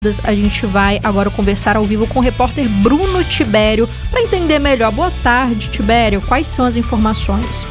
A gente vai agora conversar ao vivo com o repórter Bruno Tibério para entender melhor. Boa tarde, Tibério. Quais são as informações?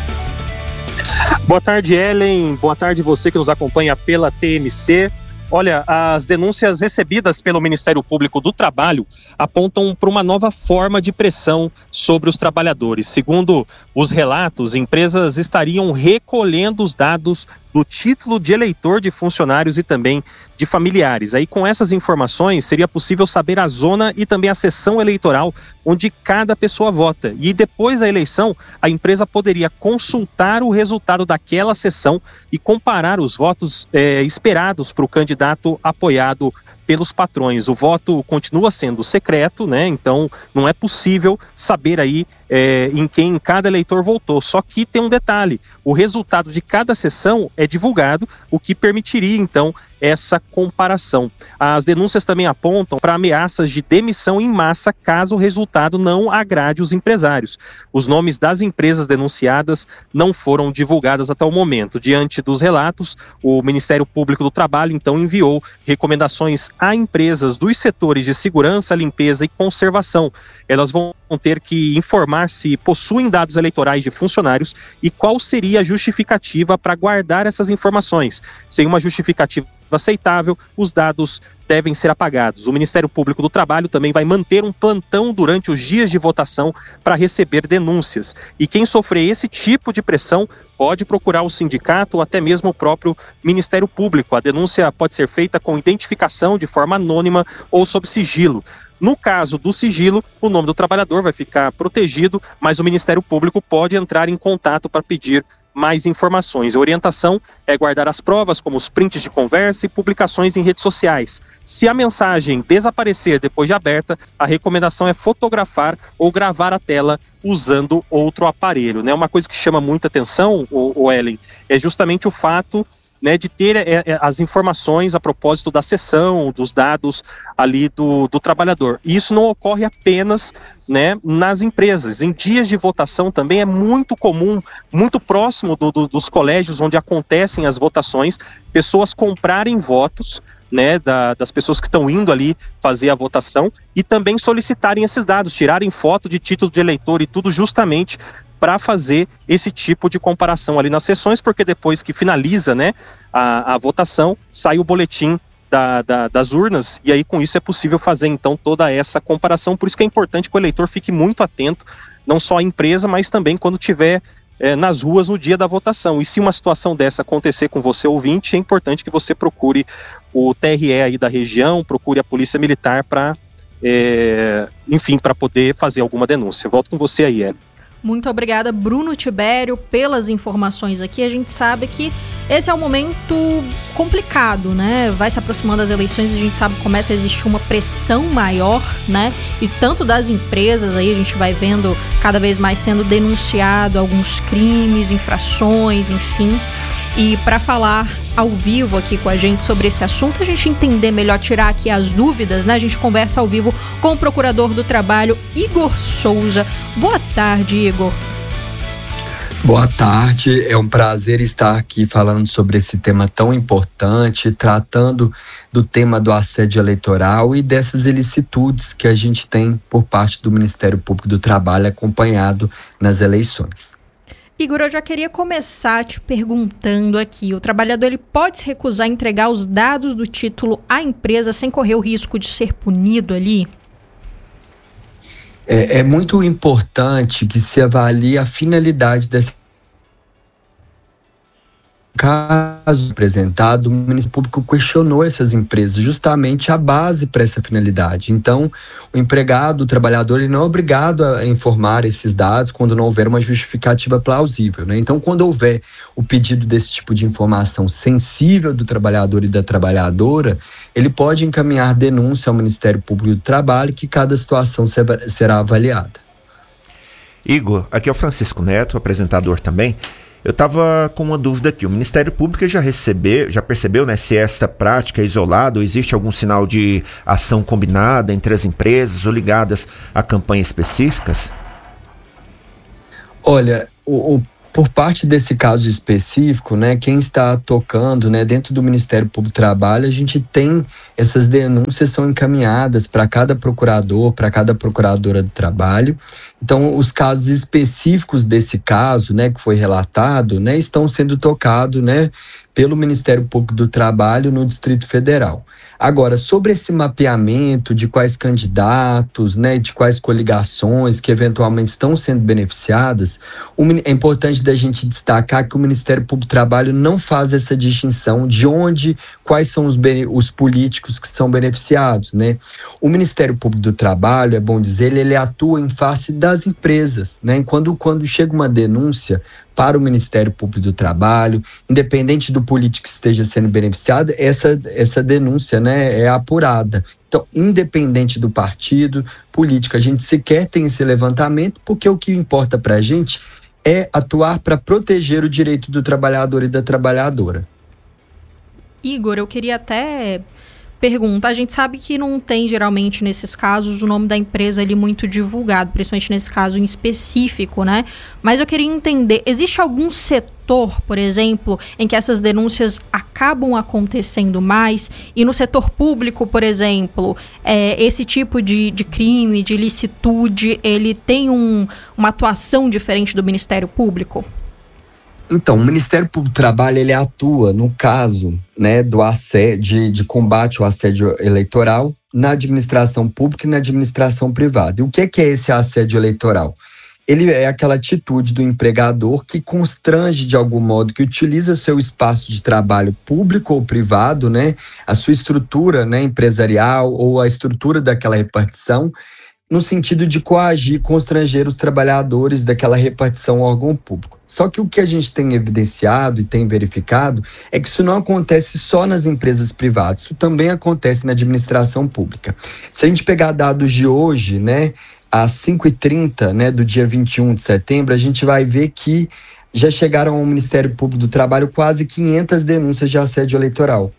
Boa tarde, Ellen. Boa tarde você que nos acompanha pela TMC. Olha, as denúncias recebidas pelo Ministério Público do Trabalho apontam para uma nova forma de pressão sobre os trabalhadores. Segundo os relatos, empresas estariam recolhendo os dados do título de eleitor de funcionários e também de familiares. Aí, com essas informações, seria possível saber a zona e também a seção eleitoral onde cada pessoa vota. E depois da eleição, a empresa poderia consultar o resultado daquela seção e comparar os votos esperados para o candidato apoiado pelos patrões. O voto continua sendo secreto, né? Então não é possível saber aí em quem cada eleitor votou. Só que tem um detalhe: o resultado de cada sessão é divulgado, o que permitiria então essa comparação. As denúncias também apontam para ameaças de demissão em massa caso o resultado não agrade os empresários. Os nomes das empresas denunciadas não foram divulgadas até o momento. Diante dos relatos, o Ministério Público do Trabalho então enviou recomendações a empresas dos setores de segurança, limpeza e conservação. Elas vão ter que informar se possuem dados eleitorais de funcionários e qual seria a justificativa para guardar essas informações. Sem uma justificativa aceitável, os dados devem ser apagados. O Ministério Público do Trabalho também vai manter um plantão durante os dias de votação para receber denúncias. E quem sofrer esse tipo de pressão pode procurar o sindicato ou até mesmo o próprio Ministério Público. A denúncia pode ser feita com identificação de forma anônima ou sob sigilo. No caso do sigilo, o nome do trabalhador vai ficar protegido, mas o Ministério Público pode entrar em contato para pedir mais informações. A orientação é guardar as provas, como os prints de conversa e publicações em redes sociais. Se a mensagem desaparecer depois de aberta, a recomendação é fotografar ou gravar a tela usando outro aparelho, né? Uma coisa que chama muita atenção, o Ellen, é justamente o fato, né, de ter as informações a propósito da sessão, dos dados ali do trabalhador. E isso não ocorre apenas, né, nas empresas. Em dias de votação também é muito comum, muito próximo dos colégios onde acontecem as votações, pessoas comprarem votos, né, das pessoas que estão indo ali fazer a votação e também solicitarem esses dados, tirarem foto de título de eleitor e tudo justamente para fazer esse tipo de comparação ali nas sessões, porque depois que finaliza, né, a votação, sai o boletim das urnas, e aí com isso é possível fazer então toda essa comparação. Por isso que é importante que o eleitor fique muito atento, não só à empresa, mas também quando estiver nas ruas no dia da votação. E se uma situação dessa acontecer com você, ouvinte, é importante que você procure o TRE aí da região, procure a Polícia Militar para, enfim, para poder fazer alguma denúncia. Volto com você aí, Muito obrigada, Bruno Tibério, pelas informações aqui. A gente sabe que esse é um momento complicado, né? Vai se aproximando das eleições e a gente sabe que começa a existir uma pressão maior, né? E tanto das empresas aí, a gente vai vendo cada vez mais sendo denunciado alguns crimes, infrações, enfim. E para falar ao vivo aqui com a gente sobre esse assunto, a gente entender melhor, tirar aqui as dúvidas, né? A gente conversa ao vivo com o Procurador do Trabalho, Igor Souza. Boa tarde, Igor. Boa tarde, é um prazer estar aqui falando sobre esse tema tão importante, tratando do tema do assédio eleitoral e dessas ilicitudes que a gente tem por parte do Ministério Público do Trabalho acompanhado nas eleições. Igor, eu já queria começar te perguntando aqui, o trabalhador ele pode se recusar a entregar os dados do título à empresa sem correr o risco de ser punido ali? É muito importante que se avalie a finalidade dessa. Caso apresentado, o Ministério Público questionou essas empresas, justamente a base para essa finalidade. Então, o empregado, o trabalhador, ele não é obrigado a informar esses dados quando não houver uma justificativa plausível, né? Então, quando houver o pedido desse tipo de informação sensível do trabalhador e da trabalhadora, ele pode encaminhar denúncia ao Ministério Público do Trabalho, que cada situação será avaliada. Igor, aqui é o Francisco Neto, apresentador também. Eu estava com uma dúvida aqui. O Ministério Público já percebeu, né, se esta prática é isolada ou existe algum sinal de ação combinada entre as empresas ou ligadas a campanhas específicas? Olha, o Por parte desse caso específico, né, quem está tocando, né, dentro do Ministério Público do Trabalho, a gente tem essas denúncias são encaminhadas para cada procurador, para cada procuradora do trabalho. Então, os casos específicos desse caso, né, que foi relatado, né, estão sendo tocados, né, pelo Ministério Público do Trabalho no Distrito Federal. Agora, sobre esse mapeamento de quais candidatos, né, de quais coligações que eventualmente estão sendo beneficiadas, é importante da gente destacar que o Ministério Público do Trabalho não faz essa distinção de quais são os políticos que são beneficiados, né? O Ministério Público do Trabalho, é bom dizer, ele atua em face das empresas, né? Quando chega uma denúncia para o Ministério Público do Trabalho, independente do político que esteja sendo beneficiado, essa denúncia, né, é apurada. Então, independente do partido político, a gente sequer tem esse levantamento, porque o que importa para a gente é atuar para proteger o direito do trabalhador e da trabalhadora. Igor, eu queria até perguntar, a gente sabe que não tem geralmente nesses casos o nome da empresa ali muito divulgado, principalmente nesse caso em específico, né? Mas eu queria entender, existe algum setor, por exemplo, em que essas denúncias acabam acontecendo mais e no setor público, por exemplo, esse tipo de crime, de ilicitude, ele tem uma atuação diferente do Ministério Público? Então, o Ministério Público do Trabalho, ele atua no caso, né, do assédio, de combate ao assédio eleitoral na administração pública e na administração privada. E o que é esse assédio eleitoral? Ele é aquela atitude do empregador que constrange de algum modo, que utiliza seu espaço de trabalho público ou privado, né, a sua estrutura, né, empresarial ou a estrutura daquela repartição, no sentido de coagir, constranger os trabalhadores daquela repartição ao órgão público. Só que o que a gente tem evidenciado e tem verificado é que isso não acontece só nas empresas privadas, isso também acontece na administração pública. Se a gente pegar dados de hoje, né, às 5h30, né, do dia 21 de setembro, a gente vai ver que já chegaram ao Ministério Público do Trabalho quase 500 denúncias de assédio eleitoral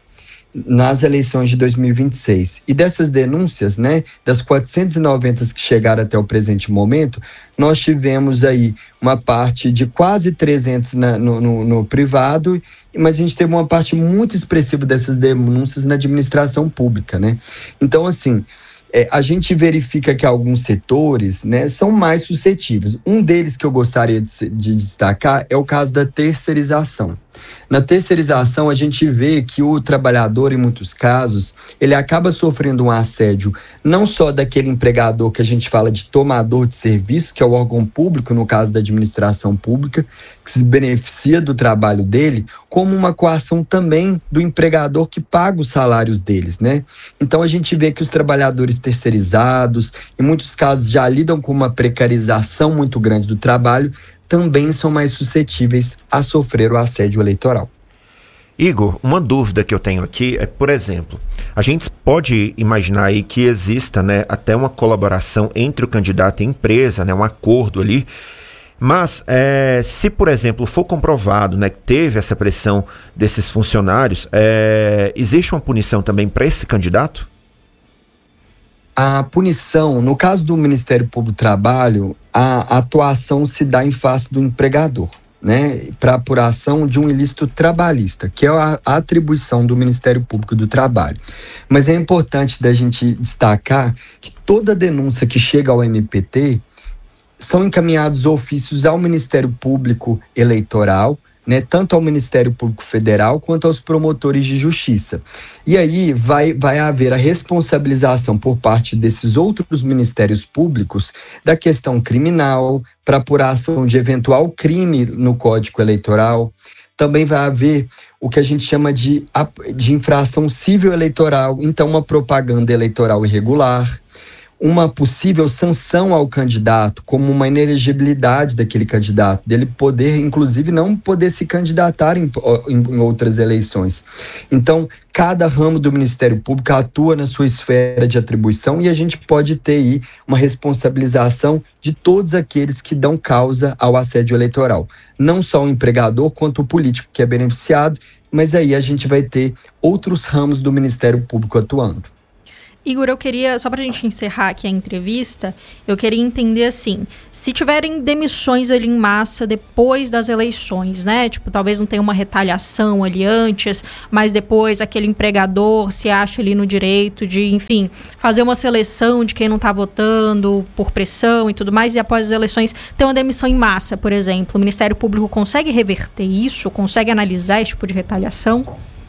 nas eleições de 2026. E dessas denúncias, né, das 490 que chegaram até o presente momento, nós tivemos aí uma parte de quase 300 no privado, mas a gente teve uma parte muito expressiva dessas denúncias na administração pública, né? Então, assim, a gente verifica que alguns setores, né, são mais suscetíveis. Um deles que eu gostaria de destacar é o caso da terceirização. Na terceirização, a gente vê que o trabalhador, em muitos casos, ele acaba sofrendo um assédio não só daquele empregador que a gente fala de tomador de serviço, que é o órgão público, no caso da administração pública, que se beneficia do trabalho dele, como uma coação também do empregador que paga os salários deles, né? Então, a gente vê que os trabalhadores terceirizados, em muitos casos, já lidam com uma precarização muito grande do trabalho, também são mais suscetíveis a sofrer o assédio eleitoral. Igor, uma dúvida que eu tenho aqui é, por exemplo, a gente pode imaginar aí que exista, né, até uma colaboração entre o candidato e a empresa, né, um acordo ali, mas se, por exemplo, for comprovado, né, que teve essa pressão desses funcionários, existe uma punição também para esse candidato? A punição, no caso do Ministério Público do Trabalho, a atuação se dá em face do empregador, né, para apuração de um ilícito trabalhista, que é a atribuição do Ministério Público do Trabalho. Mas é importante da gente destacar que toda denúncia que chega ao MPT são encaminhados ofícios ao Ministério Público Eleitoral, né, tanto ao Ministério Público Federal quanto aos promotores de justiça. E aí vai haver a responsabilização por parte desses outros ministérios públicos da questão criminal, para apuração de eventual crime no Código Eleitoral. Também vai haver o que a gente chama de infração civil eleitoral, então uma propaganda eleitoral irregular, uma possível sanção ao candidato, como uma inelegibilidade daquele candidato, dele poder, inclusive, não poder se candidatar em outras eleições. Então, cada ramo do Ministério Público atua na sua esfera de atribuição e a gente pode ter aí uma responsabilização de todos aqueles que dão causa ao assédio eleitoral. Não só o empregador, quanto o político que é beneficiado, mas aí a gente vai ter outros ramos do Ministério Público atuando. Igor, eu queria, só pra gente encerrar aqui a entrevista, eu queria entender assim, se tiverem demissões ali em massa depois das eleições, né? Tipo, talvez não tenha uma retaliação ali antes, mas depois aquele empregador se acha ali no direito de, enfim, fazer uma seleção de quem não tá votando por pressão e tudo mais, e após as eleições ter uma demissão em massa, por exemplo. O Ministério Público consegue reverter isso? Consegue analisar esse tipo de retaliação?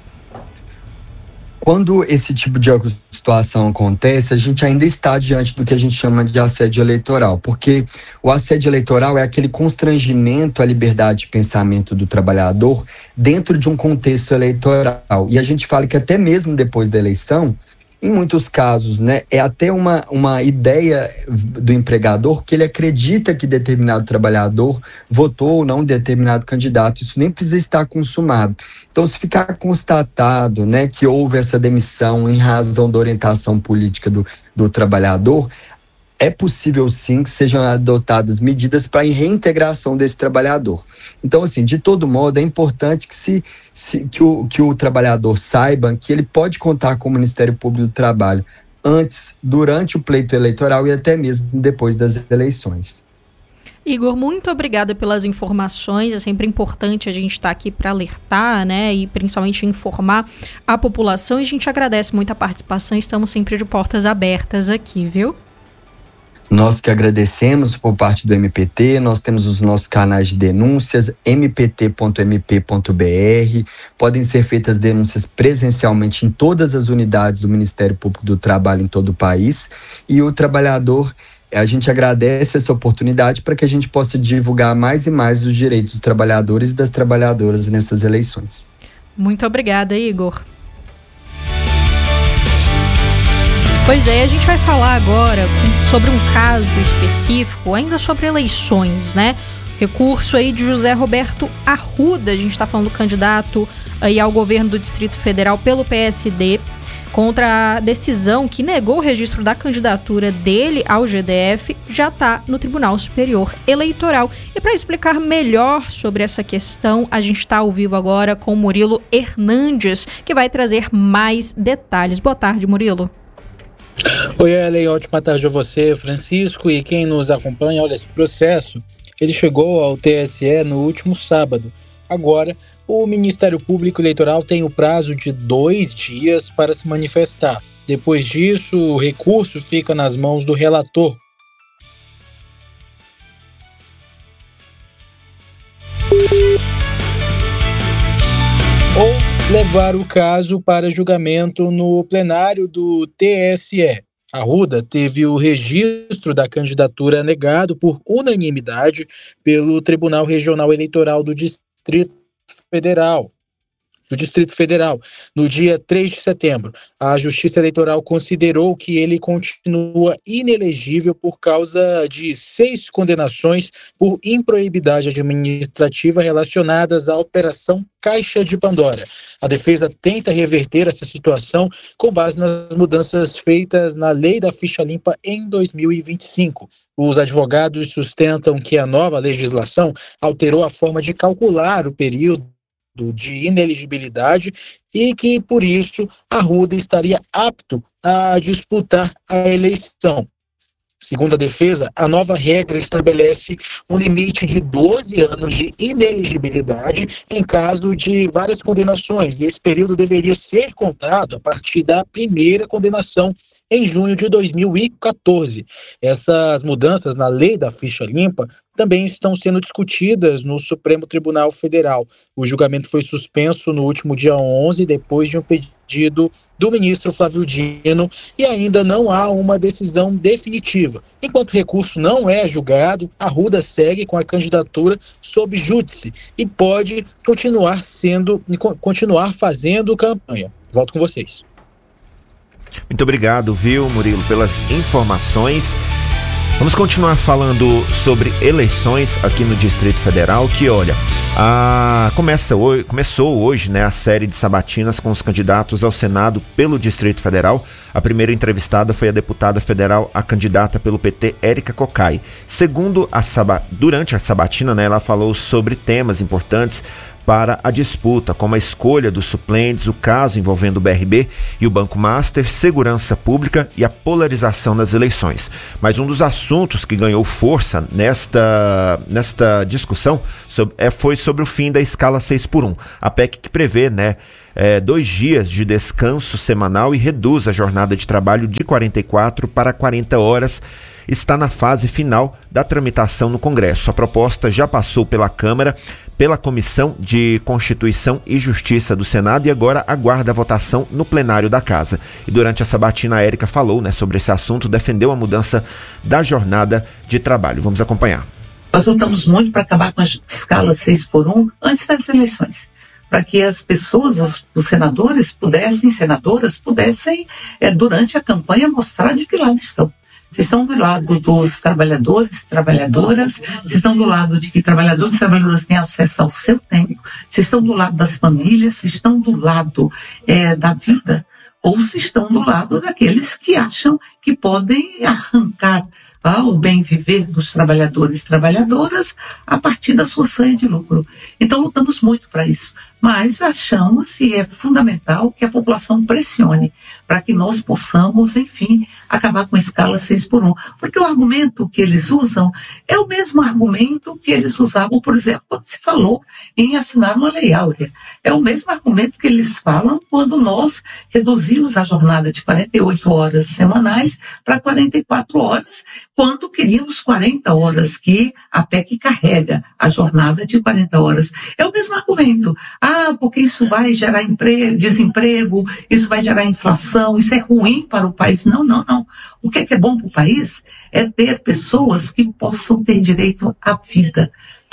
Quando esse tipo de situação acontece, a gente ainda está diante do que a gente chama de assédio eleitoral, porque o assédio eleitoral é aquele constrangimento à liberdade de pensamento do trabalhador dentro de um contexto eleitoral. E a gente fala que até mesmo depois da eleição, em muitos casos, né, é até uma ideia do empregador que ele acredita que determinado trabalhador votou ou não determinado candidato. Isso nem precisa estar consumado. Então, se ficar constatado, né, que houve essa demissão em razão da orientação política do trabalhador, é possível sim que sejam adotadas medidas para a reintegração desse trabalhador. Então, assim, de todo modo, é importante que o trabalhador saiba que ele pode contar com o Ministério Público do Trabalho antes, durante o pleito eleitoral e até mesmo depois das eleições. Igor, muito obrigada pelas informações. É sempre importante a gente estar aqui para alertar, né, e principalmente informar a população. E a gente agradece muito a participação. Estamos sempre de portas abertas aqui, viu? Nós que agradecemos por parte do MPT, nós temos os nossos canais de denúncias, mpt.mp.br, podem ser feitas denúncias presencialmente em todas as unidades do Ministério Público do Trabalho em todo o país, e o trabalhador, a gente agradece essa oportunidade para que a gente possa divulgar mais e mais os direitos dos trabalhadores e das trabalhadoras nessas eleições. Muito obrigada, Igor. Pois é, a gente vai falar agora sobre um caso específico, ainda sobre eleições, né? Recurso aí de José Roberto Arruda, a gente está falando do candidato aí ao governo do Distrito Federal pelo PSD, contra a decisão que negou o registro da candidatura dele ao GDF, já está no Tribunal Superior Eleitoral. E para explicar melhor sobre essa questão, a gente está ao vivo agora com o Murilo Hernandes, que vai trazer mais detalhes. Boa tarde, Murilo. Oi, Ellen, ótima tarde a você, Francisco, e quem nos acompanha. Olha, esse processo, ele chegou ao TSE no último sábado. Agora, o Ministério Público Eleitoral tem o prazo de 2 dias para se manifestar. Depois disso, o recurso fica nas mãos do relator. Ou levar o caso para julgamento no plenário do TSE. Arruda teve o registro da candidatura negado por unanimidade pelo Tribunal Regional Eleitoral do Distrito Federal. No dia 3 de setembro, a Justiça Eleitoral considerou que ele continua inelegível por causa de 6 condenações por improibidade administrativa relacionadas à Operação Caixa de Pandora. A defesa tenta reverter essa situação com base nas mudanças feitas na Lei da Ficha Limpa em 2025. Os advogados sustentam que a nova legislação alterou a forma de calcular o período de inelegibilidade e que, por isso, Arruda estaria apto a disputar a eleição. Segundo a defesa, a nova regra estabelece um limite de 12 anos de inelegibilidade em caso de várias condenações, e esse período deveria ser contado a partir da primeira condenação em junho de 2014. Essas mudanças na lei da ficha limpa também estão sendo discutidas no Supremo Tribunal Federal. O julgamento foi suspenso no último dia 11, depois de um pedido do ministro Flávio Dino, e ainda não há uma decisão definitiva. Enquanto o recurso não é julgado, Arruda segue com a candidatura sob júdice e pode continuar fazendo campanha. Volto com vocês. Muito obrigado, viu, Murilo, pelas informações. Vamos continuar falando sobre eleições aqui no Distrito Federal, que, olha, começou hoje, né, a série de sabatinas com os candidatos ao Senado pelo Distrito Federal. A primeira entrevistada foi a deputada federal, a candidata pelo PT, Érica Cocai. Durante a sabatina, né, ela falou sobre temas importantes para a disputa, como a escolha dos suplentes, o caso envolvendo o BRB e o Banco Master, segurança pública e a polarização nas eleições. Mas um dos assuntos que ganhou força nesta discussão foi sobre o fim da escala 6x1, a PEC que prevê, 2 dias de descanso semanal e reduz a jornada de trabalho de 44 para 40 horas, está na fase final da tramitação no Congresso. A proposta já passou pela Câmara, pela Comissão de Constituição e Justiça do Senado e agora aguarda a votação no plenário da Casa. E durante a sabatina, a Érica falou sobre esse assunto, defendeu a mudança da jornada de trabalho. Vamos acompanhar. Nós lutamos muito para acabar com a escala 6x1 antes das eleições, para que as pessoas, os senadores senadoras pudessem, durante a campanha, mostrar de que lado estão. Vocês estão do lado dos trabalhadores e trabalhadoras, vocês estão do lado de que trabalhadores e trabalhadoras têm acesso ao seu tempo, vocês estão do lado das famílias, vocês estão do lado da vida, ou se estão do lado daqueles que acham que podem arrancar o bem viver dos trabalhadores e trabalhadoras a partir da sua sanha de lucro. Então lutamos muito para isso, mas achamos e é fundamental que a população pressione para que nós possamos, enfim, acabar com a escala 6x1, porque o argumento que eles usam é o mesmo argumento que eles usavam, por exemplo, quando se falou em assinar uma lei áurea. É o mesmo argumento que eles falam quando nós reduzimos a jornada de 48 horas semanais para 44 horas, quando queríamos 40 horas, que a PEC carrega a jornada de 40 horas. É o mesmo argumento. Porque isso vai gerar desemprego, isso vai gerar inflação, isso é ruim para o país. Não. O que é bom para o país é ter pessoas que possam ter direito à vida.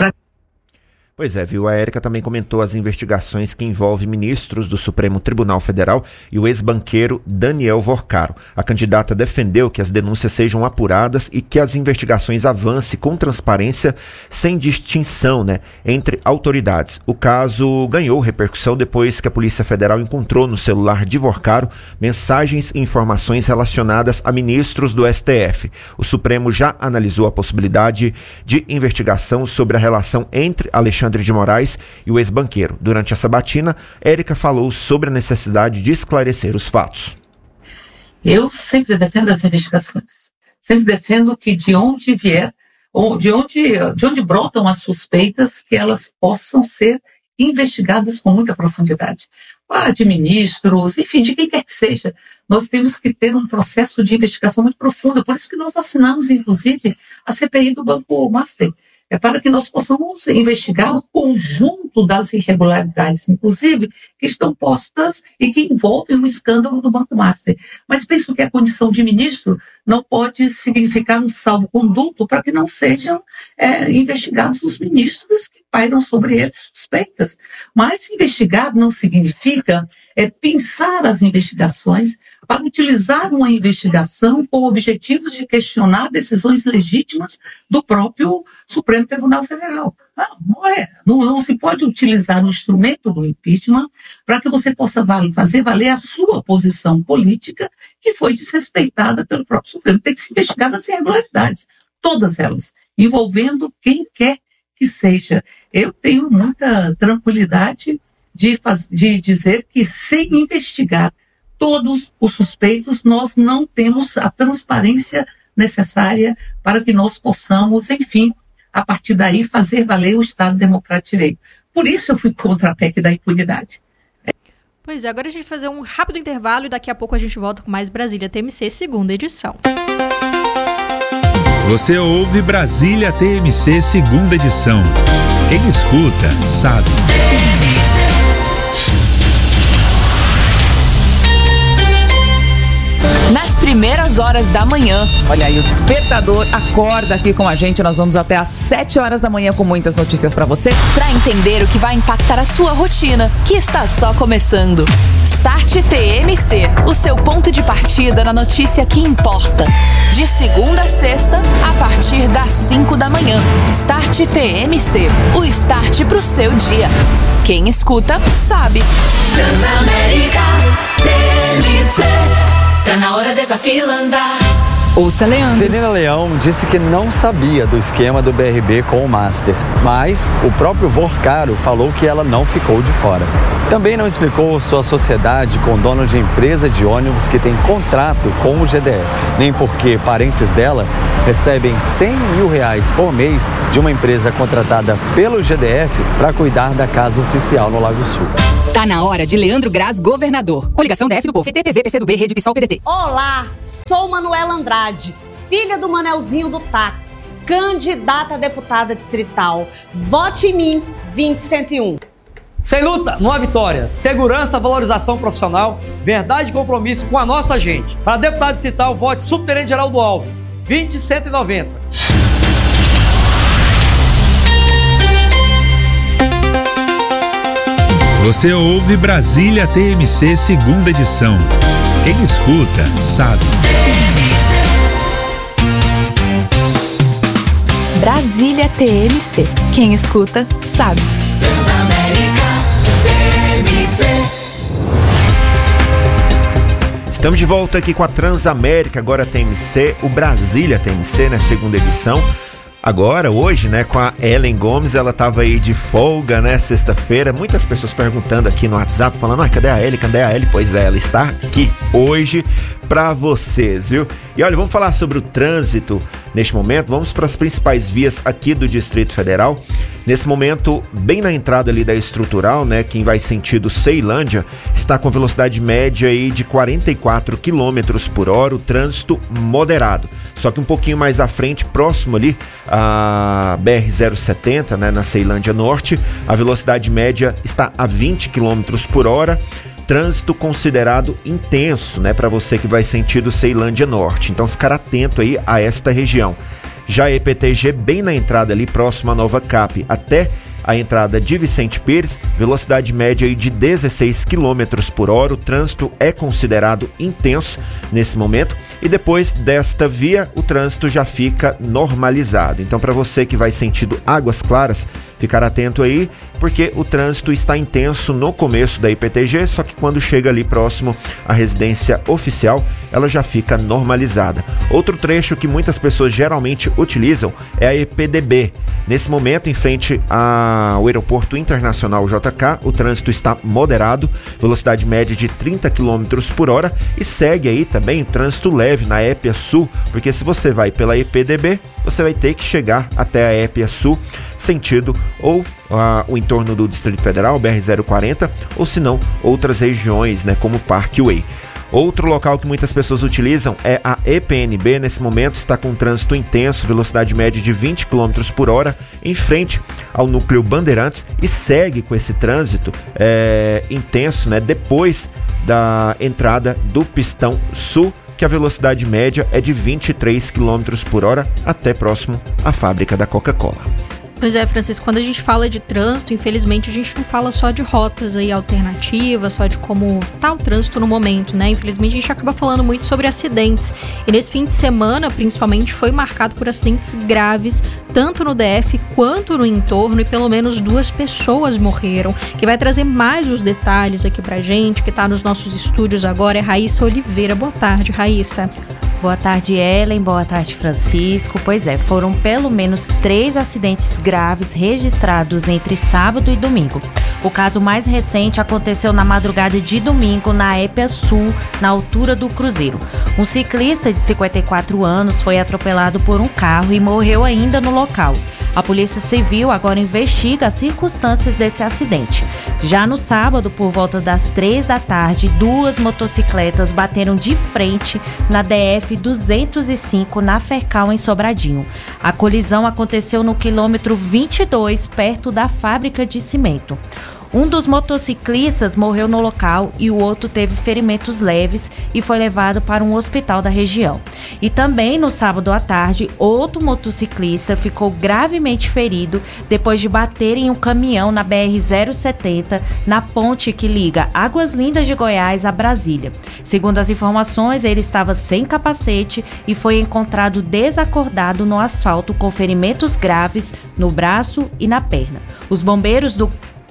Pois é, viu? A Érica também comentou as investigações que envolvem ministros do Supremo Tribunal Federal e o ex-banqueiro Daniel Vorcaro. A candidata defendeu que as denúncias sejam apuradas e que as investigações avancem com transparência, sem distinção, entre autoridades. O caso ganhou repercussão depois que a Polícia Federal encontrou no celular de Vorcaro mensagens e informações relacionadas a ministros do STF. O Supremo já analisou a possibilidade de investigação sobre a relação entre Alexandre de Moraes e o ex-banqueiro. Durante a sabatina, Érica falou sobre a necessidade de esclarecer os fatos. Eu sempre defendo as investigações. Sempre defendo que de onde vier, ou de onde brotam as suspeitas, que elas possam ser investigadas com muita profundidade. De ministros, enfim, de quem quer que seja. Nós temos que ter um processo de investigação muito profunda. Por isso que nós assinamos, inclusive, a CPI do Banco Master. É para que nós possamos investigar o conjunto das irregularidades, inclusive, que estão postas e que envolvem o escândalo do Banco Master. Mas penso que a condição de ministro não pode significar um salvo-conduto para que não sejam investigados os ministros que pairam sobre eles suspeitas. Mas investigar não significa pensar as investigações para utilizar uma investigação com objetivos de questionar decisões legítimas do próprio Supremo Tribunal Federal. Não se pode utilizar o instrumento do impeachment para que você possa fazer valer a sua posição política, que foi desrespeitada pelo próprio Supremo. Tem que se investigar as irregularidades, todas elas, envolvendo quem quer que seja. Eu tenho muita tranquilidade de dizer que, sem investigar todos os suspeitos, nós não temos a transparência necessária para que nós possamos, enfim, a partir daí, fazer valer o Estado Democrático de Direito. Por isso eu fui contra a PEC da impunidade. Pois é, agora a gente vai fazer um rápido intervalo e daqui a pouco a gente volta com mais Brasília TMC, segunda edição. Você ouve Brasília TMC, segunda edição. Quem escuta, sabe. Nas primeiras horas da manhã. Olha aí, o despertador acorda aqui com a gente. Nós vamos até às 7 horas da manhã com muitas notícias pra você. Pra entender o que vai impactar a sua rotina, que está só começando. Start TMC, o seu ponto de partida na notícia que importa. De segunda a sexta, a partir das 5 da manhã. Start TMC, o start pro seu dia. Quem escuta, sabe. Transamérica TMC. Tá na hora dessa fila andar. Ouça Leandro. Celina Leão disse que não sabia do esquema do BRB com o Master, mas o próprio Vorcaro falou que ela não ficou de fora. Também não explicou sua sociedade com o dono de empresa de ônibus que tem contrato com o GDF, nem porque parentes dela recebem R$100 mil por mês de uma empresa contratada pelo GDF para cuidar da casa oficial no Lago Sul. Tá na hora de Leandro Graz, governador. Coligação DF do Povo, PT, PV, PCdoB, Rede PSOL, PDT. Olá, sou Manuela Andrade, filha do Manelzinho do táxi, candidata a deputada distrital. Vote em mim, 20-101. Sem luta, não há vitória. Segurança, valorização profissional, verdade e compromisso com a nossa gente. Para deputado distrital, vote Subtenente Geraldo Alves, 20-190. Você ouve Brasília TMC, segunda edição. Quem escuta, sabe. Brasília TMC. Quem escuta, sabe. Estamos de volta aqui com a Transamérica, agora TMC, o Brasília TMC, né, segunda edição. Agora, hoje, né, com a Ellen Gomes, ela tava aí de folga, né, sexta-feira. Muitas pessoas perguntando aqui no WhatsApp, falando, cadê a Ellen, cadê a Ellen? Pois é, ela está aqui hoje pra vocês, viu? E olha, vamos falar sobre o trânsito neste momento. Vamos para as principais vias aqui do Distrito Federal. Nesse momento, bem na entrada ali da Estrutural, né, quem vai sentido Ceilândia, está com velocidade média aí de 44 km por hora, o trânsito moderado. Só que um pouquinho mais à frente, próximo ali a BR-070, né, na Ceilândia Norte, a velocidade média está a 20 km por hora. Trânsito considerado intenso, né, para você que vai sentido Ceilândia Norte. Então ficar atento aí a esta região. Já a EPTG bem na entrada ali próximo à Nova Cap até a entrada de Vicente Pires, velocidade média aí de 16 km por hora. O trânsito é considerado intenso nesse momento e depois desta via o trânsito já fica normalizado. Então para você que vai sentido Águas Claras, ficar atento aí, porque o trânsito está intenso no começo da IPTG, só que quando chega ali próximo à residência oficial, ela já fica normalizada. Outro trecho que muitas pessoas geralmente utilizam é a EPDB. Nesse momento, em frente ao Aeroporto Internacional JK, o trânsito está moderado, velocidade média de 30 km por hora, e segue aí também o trânsito leve na Épia Sul, porque se você vai pela EPDB, você vai ter que chegar até a Épia Sul, sentido ou o entorno do Distrito Federal, BR-040, ou se não, outras regiões, né, como Parkway. Outro local que muitas pessoas utilizam é a EPNB. Nesse momento está com trânsito intenso, velocidade média de 20 km por hora, em frente ao núcleo Bandeirantes, e segue com esse trânsito intenso, né, depois da entrada do Pistão Sul, que a velocidade média é de 23 km por hora até próximo à fábrica da Coca-Cola. Pois é, Francisco, quando a gente fala de trânsito, infelizmente a gente não fala só de rotas aí alternativas, só de como tá o trânsito no momento, né? Infelizmente a gente acaba falando muito sobre acidentes. E nesse fim de semana, principalmente, foi marcado por acidentes graves, tanto no DF quanto no entorno, e pelo menos 2 pessoas morreram. Quem vai trazer mais os detalhes aqui pra gente, que tá nos nossos estúdios agora, é Raíssa Oliveira. Boa tarde, Raíssa. Boa tarde, Ellen. Boa tarde, Francisco. Pois é, foram pelo menos 3 acidentes graves registrados entre sábado e domingo. O caso mais recente aconteceu na madrugada de domingo na Épia Sul, na altura do Cruzeiro. Um ciclista de 54 anos foi atropelado por um carro e morreu ainda no local. A Polícia Civil agora investiga as circunstâncias desse acidente. Já no sábado, por volta das 3 da tarde, 2 motocicletas bateram de frente na DF 205, na Fercal, em Sobradinho. A colisão aconteceu no quilômetro 22, perto da fábrica de cimento. Um dos motociclistas morreu no local e o outro teve ferimentos leves e foi levado para um hospital da região. E também no sábado à tarde, outro motociclista ficou gravemente ferido depois de bater em um caminhão na BR-070, na ponte que liga Águas Lindas de Goiás a Brasília. Segundo as informações, ele estava sem capacete e foi encontrado desacordado no asfalto com ferimentos graves no braço e na perna. Os bombeiros do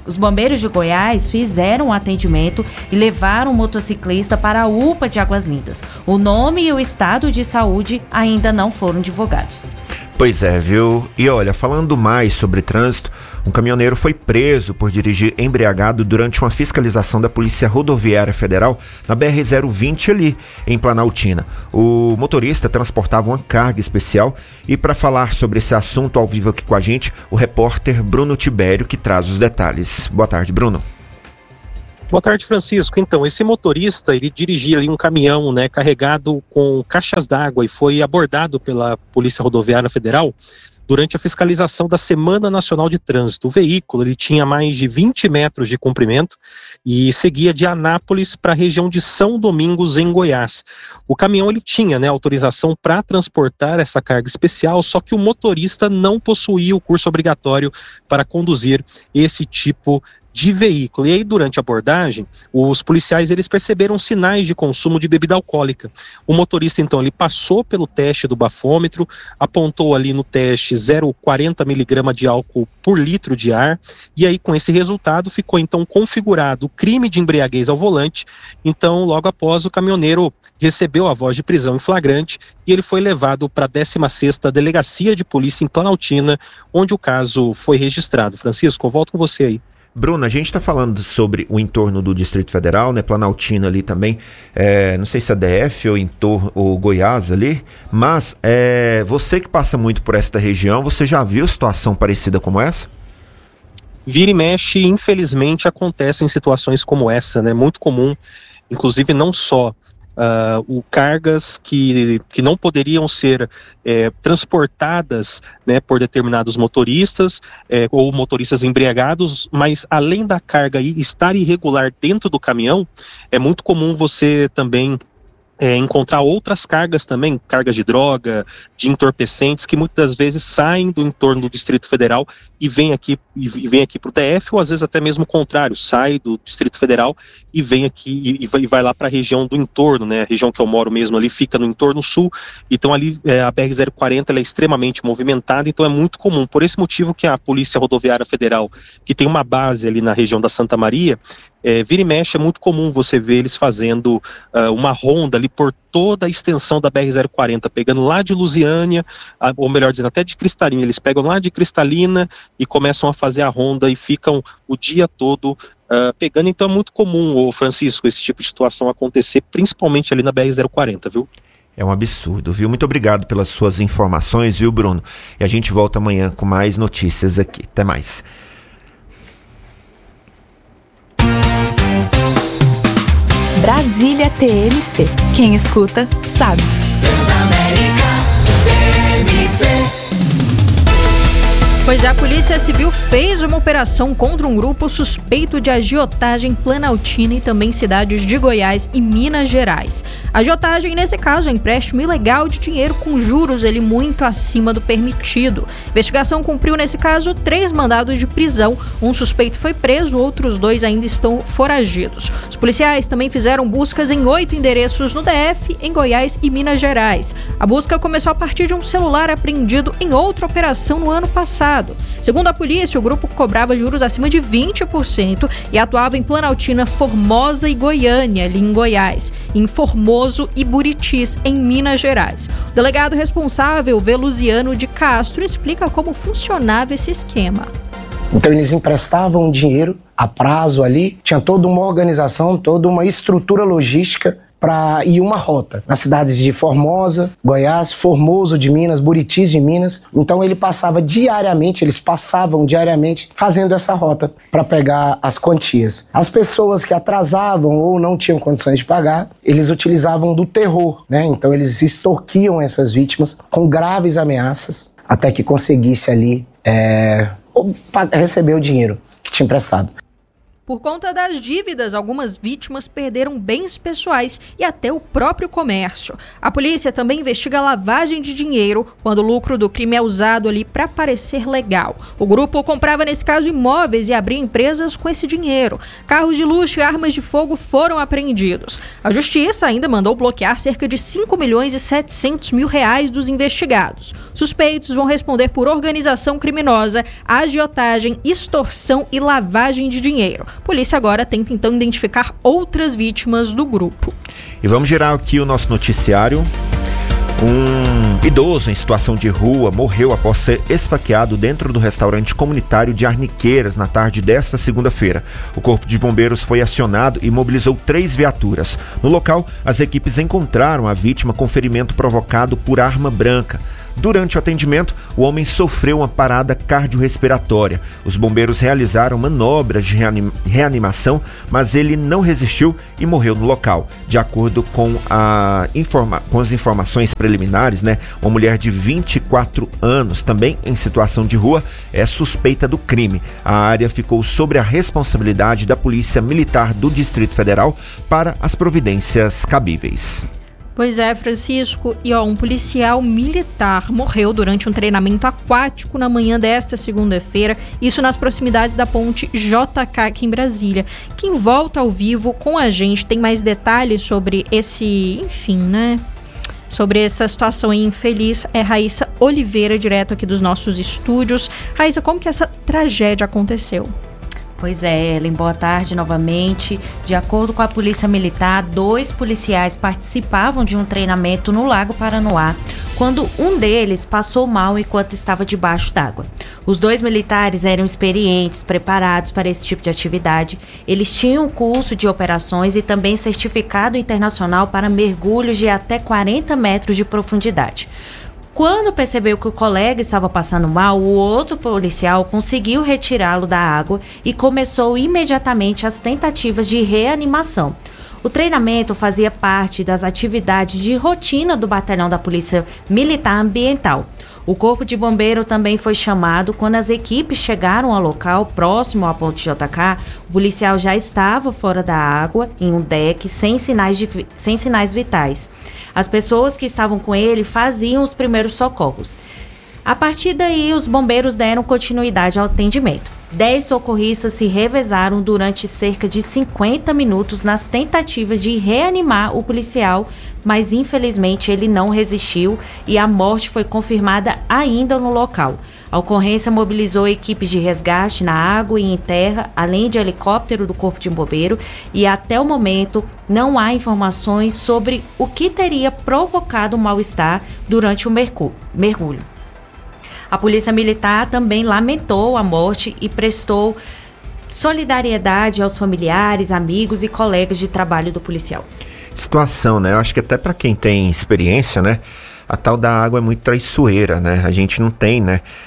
Os bombeiros de Goiás fizeram o atendimento e levaram o motociclista para a UPA de Águas Lindas. O nome e o estado de saúde ainda não foram divulgados. Pois é, viu? E olha, falando mais sobre trânsito, um caminhoneiro foi preso por dirigir embriagado durante uma fiscalização da Polícia Rodoviária Federal na BR-020 ali, em Planaltina. O motorista transportava uma carga especial e para falar sobre esse assunto ao vivo aqui com a gente, o repórter Bruno Tibério, que traz os detalhes. Boa tarde, Bruno. Boa tarde, Francisco. Então, esse motorista, ele dirigia ali um caminhão, né, carregado com caixas d'água e foi abordado pela Polícia Rodoviária Federal durante a fiscalização da Semana Nacional de Trânsito. O veículo, ele tinha mais de 20 metros de comprimento e seguia de Anápolis para a região de São Domingos, em Goiás. O caminhão, ele tinha, né, autorização para transportar essa carga especial, só que o motorista não possuía o curso obrigatório para conduzir esse tipo de veículo. E aí, durante a abordagem, os policiais, eles perceberam sinais de consumo de bebida alcoólica. O motorista, então, ele passou pelo teste do bafômetro, apontou ali no teste 0,40 miligrama de álcool por litro de ar, e aí, com esse resultado, ficou, então, configurado o crime de embriaguez ao volante. Então, logo após, o caminhoneiro recebeu a voz de prisão em flagrante e ele foi levado para a 16ª Delegacia de Polícia em Planaltina, onde o caso foi registrado. Francisco, eu volto com você aí. Bruno, a gente está falando sobre o entorno do Distrito Federal, né? Planaltina ali também, não sei se é DF ou Goiás ali, mas você que passa muito por esta região, você já viu situação parecida como essa? Vira e mexe, infelizmente, acontecem situações como essa, né? Muito comum, inclusive não só cargas que não poderiam ser transportadas, né, por determinados motoristas ou motoristas embriagados, mas além da carga estar irregular dentro do caminhão, é muito comum você também encontrar outras cargas também, cargas de droga, de entorpecentes, que muitas vezes saem do entorno do Distrito Federal e vêm aqui para o DF, ou às vezes até mesmo o contrário, sai do Distrito Federal e vem aqui e vai lá para a região do entorno, né? A região que eu moro mesmo ali fica no entorno sul, então ali a BR-040 ela é extremamente movimentada, então é muito comum, por esse motivo que a Polícia Rodoviária Federal, que tem uma base ali na região da Santa Maria, vira e mexe, é muito comum você ver eles fazendo uma ronda ali por toda a extensão da BR-040, pegando lá de Lusiânia, ou melhor dizendo, até de Cristalina. Eles pegam lá de Cristalina e começam a fazer a ronda e ficam o dia todo pegando. Então é muito comum, Francisco, esse tipo de situação acontecer, principalmente ali na BR-040, viu? É um absurdo, viu? Muito obrigado pelas suas informações, viu, Bruno? E a gente volta amanhã com mais notícias aqui. Até mais. Brasília TMC. Quem escuta, sabe. Pois é, a Polícia Civil fez uma operação contra um grupo suspeito de agiotagem em Planaltina e também cidades de Goiás e Minas Gerais. A agiotagem, nesse caso, é empréstimo ilegal de dinheiro com juros muito acima do permitido. A investigação cumpriu, nesse caso, 3 mandados de prisão. Um suspeito foi preso, outros 2 ainda estão foragidos. Os policiais também fizeram buscas em 8 endereços no DF, em Goiás e Minas Gerais. A busca começou a partir de um celular apreendido em outra operação no ano passado. Segundo a polícia, o grupo cobrava juros acima de 20% e atuava em Planaltina, Formosa e Goiânia, ali em Goiás, em Formoso e Buritis, em Minas Gerais. O delegado responsável, Veluziano de Castro, explica como funcionava esse esquema. Então eles emprestavam dinheiro a prazo ali, tinha toda uma organização, toda uma estrutura logística e uma rota nas cidades de Formosa, Goiás, Formoso de Minas, Buritis de Minas. Então eles passavam diariamente fazendo essa rota para pegar as quantias. As pessoas que atrasavam ou não tinham condições de pagar, eles utilizavam do terror, né? Então eles extorquiam essas vítimas com graves ameaças até que conseguisse ali receber o dinheiro que tinha emprestado. Por conta das dívidas, algumas vítimas perderam bens pessoais e até o próprio comércio. A polícia também investiga lavagem de dinheiro, quando o lucro do crime é usado ali para parecer legal. O grupo comprava, nesse caso, imóveis e abria empresas com esse dinheiro. Carros de luxo e armas de fogo foram apreendidos. A justiça ainda mandou bloquear cerca de 5 milhões e 700 mil reais dos investigados. Suspeitos vão responder por organização criminosa, agiotagem, extorsão e lavagem de dinheiro. A polícia agora tenta então identificar outras vítimas do grupo. E vamos girar aqui o nosso noticiário. Um idoso em situação de rua morreu após ser esfaqueado dentro do restaurante comunitário de Arniqueiras na tarde desta segunda-feira. O Corpo de Bombeiros foi acionado e mobilizou 3 viaturas. No local, as equipes encontraram a vítima com ferimento provocado por arma branca. Durante o atendimento, o homem sofreu uma parada cardiorrespiratória. Os bombeiros realizaram manobras de reanimação, mas ele não resistiu e morreu no local. De acordo com as informações preliminares, uma mulher de 24 anos, também em situação de rua, é suspeita do crime. A área ficou sob a responsabilidade da Polícia Militar do Distrito Federal para as providências cabíveis. Pois é, Francisco, e um policial militar morreu durante um treinamento aquático na manhã desta segunda-feira, isso nas proximidades da ponte JK aqui em Brasília. Quem volta ao vivo com a gente tem mais detalhes sobre sobre essa situação infeliz é Raíssa Oliveira, direto aqui dos nossos estúdios. Raíssa, como que essa tragédia aconteceu? Pois é, Ellen, boa tarde novamente. De acordo com a Polícia Militar, 2 policiais participavam de um treinamento no Lago Paranoá, quando um deles passou mal enquanto estava debaixo d'água. Os 2 militares eram experientes, preparados para esse tipo de atividade. Eles tinham curso de operações e também certificado internacional para mergulhos de até 40 metros de profundidade. Quando percebeu que o colega estava passando mal, o outro policial conseguiu retirá-lo da água e começou imediatamente as tentativas de reanimação. O treinamento fazia parte das atividades de rotina do batalhão da Polícia Militar Ambiental. O Corpo de Bombeiro também foi chamado. Quando as equipes chegaram ao local próximo à ponte JK, o policial já estava fora da água, em um deck, sem sinais vitais. As pessoas que estavam com ele faziam os primeiros socorros. A partir daí, os bombeiros deram continuidade ao atendimento. 10 socorristas se revezaram durante cerca de 50 minutos nas tentativas de reanimar o policial, mas infelizmente ele não resistiu e a morte foi confirmada ainda no local. A ocorrência mobilizou equipes de resgate na água e em terra, além de helicóptero do Corpo de Bombeiro, e até o momento não há informações sobre o que teria provocado o mal-estar durante o mergulho. A Polícia Militar também lamentou a morte e prestou solidariedade aos familiares, amigos e colegas de trabalho do policial. Situação, Eu acho que até para quem tem experiência, a tal da água é muito traiçoeira, A gente não tem,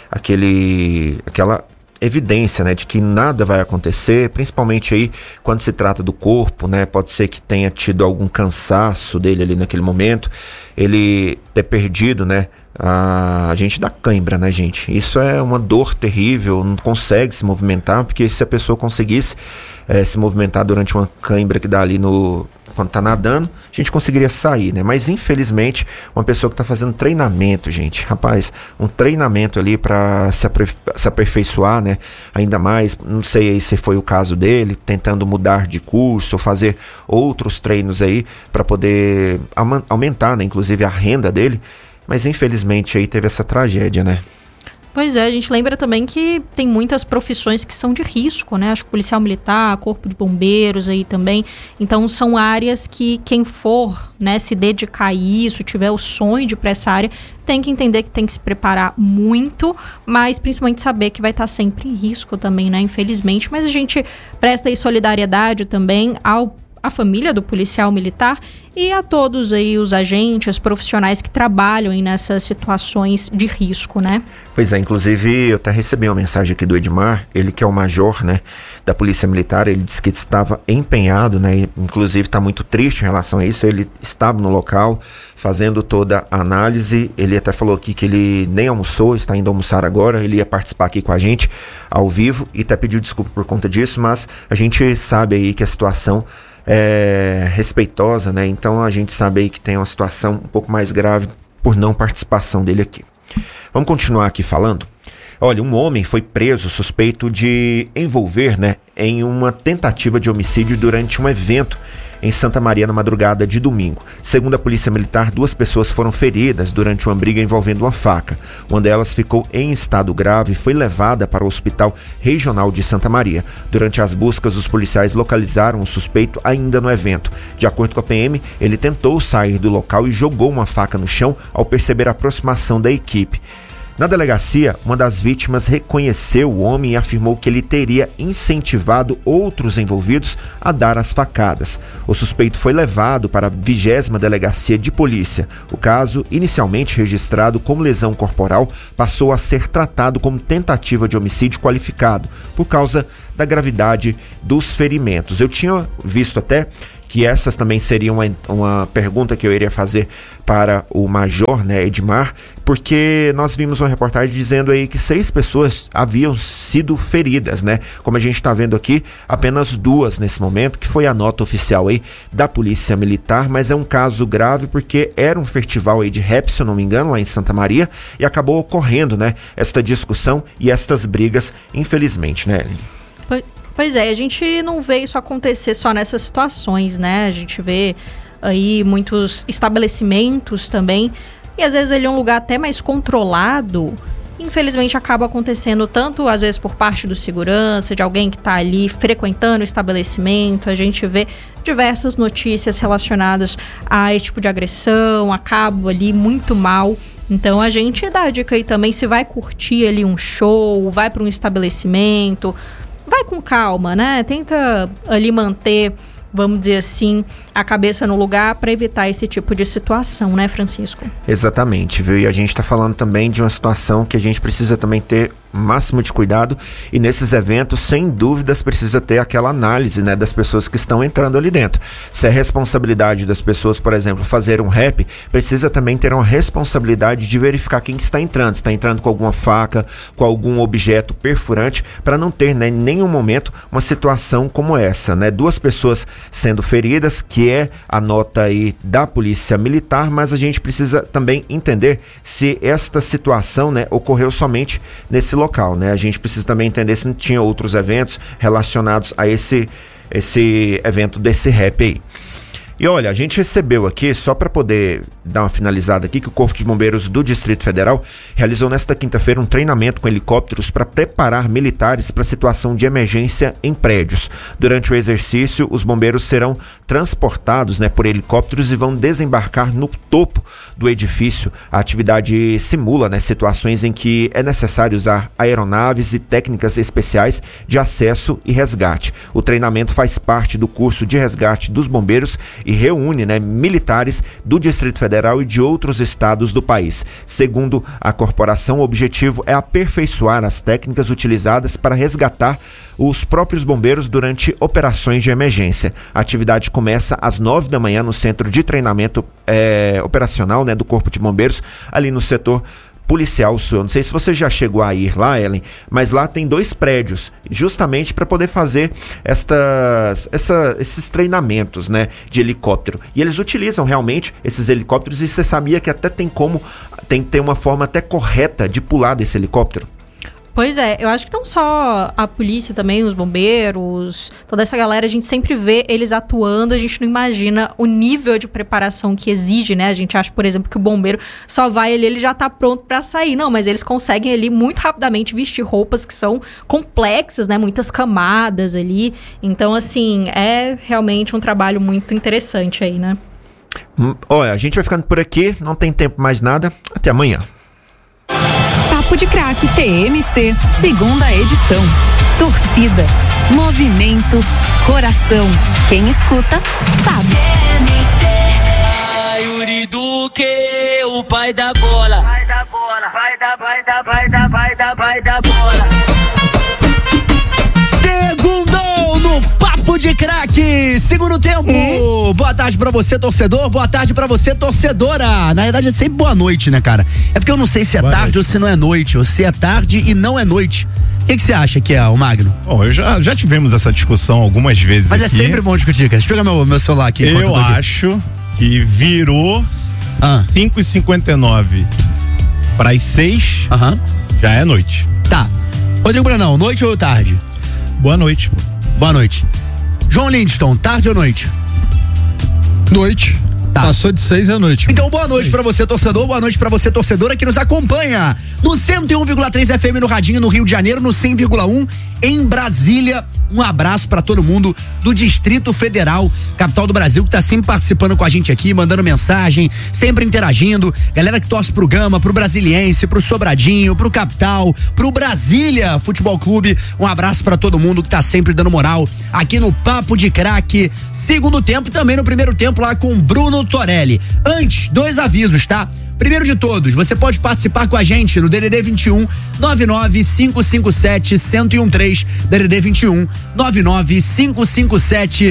aquela evidência, de que nada vai acontecer, principalmente aí quando se trata do corpo, Pode ser que tenha tido algum cansaço dele ali naquele momento, ele ter perdido, a gente dá cãibra, gente? Isso é uma dor terrível, não consegue se movimentar, porque se a pessoa conseguisse se movimentar durante uma cãibra que dá ali quando tá nadando, a gente conseguiria sair, Mas infelizmente, uma pessoa que tá fazendo treinamento, gente, rapaz, um treinamento ali para se aperfeiçoar, ainda mais, não sei aí se foi o caso dele, tentando mudar de curso, ou fazer outros treinos aí para poder aumentar, inclusive a renda dele, mas infelizmente aí teve essa tragédia, Pois é, a gente lembra também que tem muitas profissões que são de risco, Acho que policial militar, corpo de bombeiros aí também. Então são áreas que quem for, se dedicar a isso, tiver o sonho de ir para essa área, tem que entender que tem que se preparar muito, mas principalmente saber que vai estar sempre em risco também, Infelizmente. Mas a gente presta aí solidariedade também a família do policial militar e a todos aí os agentes, profissionais que trabalham aí nessas situações de risco, né? Pois é, inclusive eu até recebi uma mensagem aqui do Edmar, ele que é o major, né, da Polícia Militar, ele disse que estava empenhado, né, e, inclusive está muito triste em relação a isso, ele estava no local fazendo toda a análise, ele até falou aqui que ele nem almoçou, está indo almoçar agora, ele ia participar aqui com a gente ao vivo e até pediu desculpa por conta disso, mas a gente sabe aí que a situação é respeitosa, né? Então a gente sabe aí que tem uma situação um pouco mais grave por não participação dele aqui. Vamos continuar aqui falando. Olha, um homem foi preso suspeito de envolver, né, em uma tentativa de homicídio durante um evento em Santa Maria na madrugada de domingo. Segundo a Polícia Militar, 2 pessoas foram feridas durante uma briga envolvendo uma faca. Uma delas ficou em estado grave e foi levada para o Hospital Regional de Santa Maria. Durante as buscas, os policiais localizaram o suspeito ainda no evento. De acordo com a PM, ele tentou sair do local e jogou uma faca no chão ao perceber a aproximação da equipe. Na delegacia, uma das vítimas reconheceu o homem e afirmou que ele teria incentivado outros envolvidos a dar as facadas. O suspeito foi levado para a 20ª Delegacia de Polícia. O caso, inicialmente registrado como lesão corporal, passou a ser tratado como tentativa de homicídio qualificado, por causa da gravidade dos ferimentos. Eu tinha visto até que essas também seriam uma pergunta que eu iria fazer para o major, né, Edmar, porque nós vimos uma reportagem dizendo aí que 6 pessoas haviam sido feridas, né? Como a gente está vendo aqui, apenas 2 nesse momento, que foi a nota oficial aí da Polícia Militar, mas é um caso grave porque era um festival aí de rap, se eu não me engano, lá em Santa Maria, e acabou ocorrendo, né, esta discussão e estas brigas, infelizmente, né, Ellen? Pois é, a gente não vê isso acontecer só nessas situações, né? A gente vê aí muitos estabelecimentos também, e às vezes ele é um lugar até mais controlado. Infelizmente acaba acontecendo tanto às vezes por parte do segurança, de alguém que está ali frequentando o estabelecimento. A gente vê diversas notícias relacionadas a esse tipo de agressão, acaba ali muito mal. Então a gente dá a dica aí também, se vai curtir ali um show, vai para um estabelecimento, vai com calma, né? Tenta ali manter, vamos dizer assim, a cabeça no lugar para evitar esse tipo de situação, né, Francisco? Exatamente, viu? E a gente está falando também de uma situação que a gente precisa também ter máximo de cuidado, e nesses eventos, sem dúvidas, precisa ter aquela análise, né, das pessoas que estão entrando ali dentro. Se é responsabilidade das pessoas, por exemplo, fazer um rap, precisa também ter uma responsabilidade de verificar quem está entrando. Se está entrando com alguma faca, com algum objeto perfurante, para não ter, né, em nenhum momento uma situação como essa, né? 2 pessoas sendo feridas, que é a nota aí da Polícia Militar, mas a gente precisa também entender se esta situação, né, ocorreu somente nesse local, né? A gente precisa também entender se não tinha outros eventos relacionados a esse evento desse rap aí. E olha, a gente recebeu aqui, só para poder dar uma finalizada aqui, que o Corpo de Bombeiros do Distrito Federal realizou nesta quinta-feira um treinamento com helicópteros para preparar militares para situação de emergência em prédios. Durante o exercício, os bombeiros serão transportados, né, por helicópteros e vão desembarcar no topo do edifício. A atividade simula, né, situações em que é necessário usar aeronaves e técnicas especiais de acesso e resgate. O treinamento faz parte do curso de resgate dos bombeiros e reúne, né, militares do Distrito Federal e de outros estados do país. Segundo a corporação, o objetivo é aperfeiçoar as técnicas utilizadas para resgatar os próprios bombeiros durante operações de emergência. A atividade começa às 9 da manhã no Centro de Treinamento Operacional, né, do Corpo de Bombeiros, ali no setor Policial Sul. Não sei se você já chegou a ir lá, Ellen, mas lá tem 2 prédios, justamente para poder fazer esses treinamentos, né, de helicóptero. E eles utilizam realmente esses helicópteros, e você sabia que até tem que ter uma forma até correta de pular desse helicóptero? Pois é, eu acho que não só a polícia também, os bombeiros, toda essa galera, a gente sempre vê eles atuando, a gente não imagina o nível de preparação que exige, né? A gente acha, por exemplo, que o bombeiro só vai ali, ele já tá pronto pra sair. Não, mas eles conseguem ali muito rapidamente vestir roupas que são complexas, né? Muitas camadas ali. Então, assim, é realmente um trabalho muito interessante aí, né? Olha, a gente vai ficando por aqui, não tem tempo mais nada. Até amanhã. Papo de Craque TMC, segunda edição. torcida, movimento, coração. Quem escuta, sabe. Yuri Duque, o pai da bola. Vai da bola, vai da bola. Segundou no Papo de Craque, segundo tempo. Boa tarde pra você, torcedor. Boa tarde pra você, torcedora. Na verdade é sempre boa noite, né, cara? É porque eu não sei se é boa tarde noite. Ou se não é noite, ou se é tarde e não é noite. O que você acha que é, o Magno? Bom, já tivemos essa discussão algumas vezes. Mas aqui. É sempre bom discutir, cara. Deixa eu pegar meu celular aqui. Eu acho que virou 5h59 para as 6, já é noite. Tá. Rodrigo Brandão, noite ou tarde? Boa noite. Boa noite. João Lindston, tarde ou noite? Noite. Tá. Passou de 6 à noite. Então, boa noite pra você, torcedor. Boa noite pra você, torcedora, que nos acompanha no 101,3 FM no Radinho, no Rio de Janeiro, no 100,1 em Brasília. Um abraço pra todo mundo do Distrito Federal, capital do Brasil, que tá sempre participando com a gente aqui, mandando mensagem, sempre interagindo. Galera que torce pro Gama, pro Brasiliense, pro Sobradinho, pro Capital, pro Brasília Futebol Clube. Um abraço pra todo mundo que tá sempre dando moral aqui no Papo de Craque. Segundo tempo e também no primeiro tempo lá com Bruno Torelli. Antes, 2 avisos, tá? Primeiro de todos, você pode participar com a gente no DDD 21 99557 1013, DDD 21 99557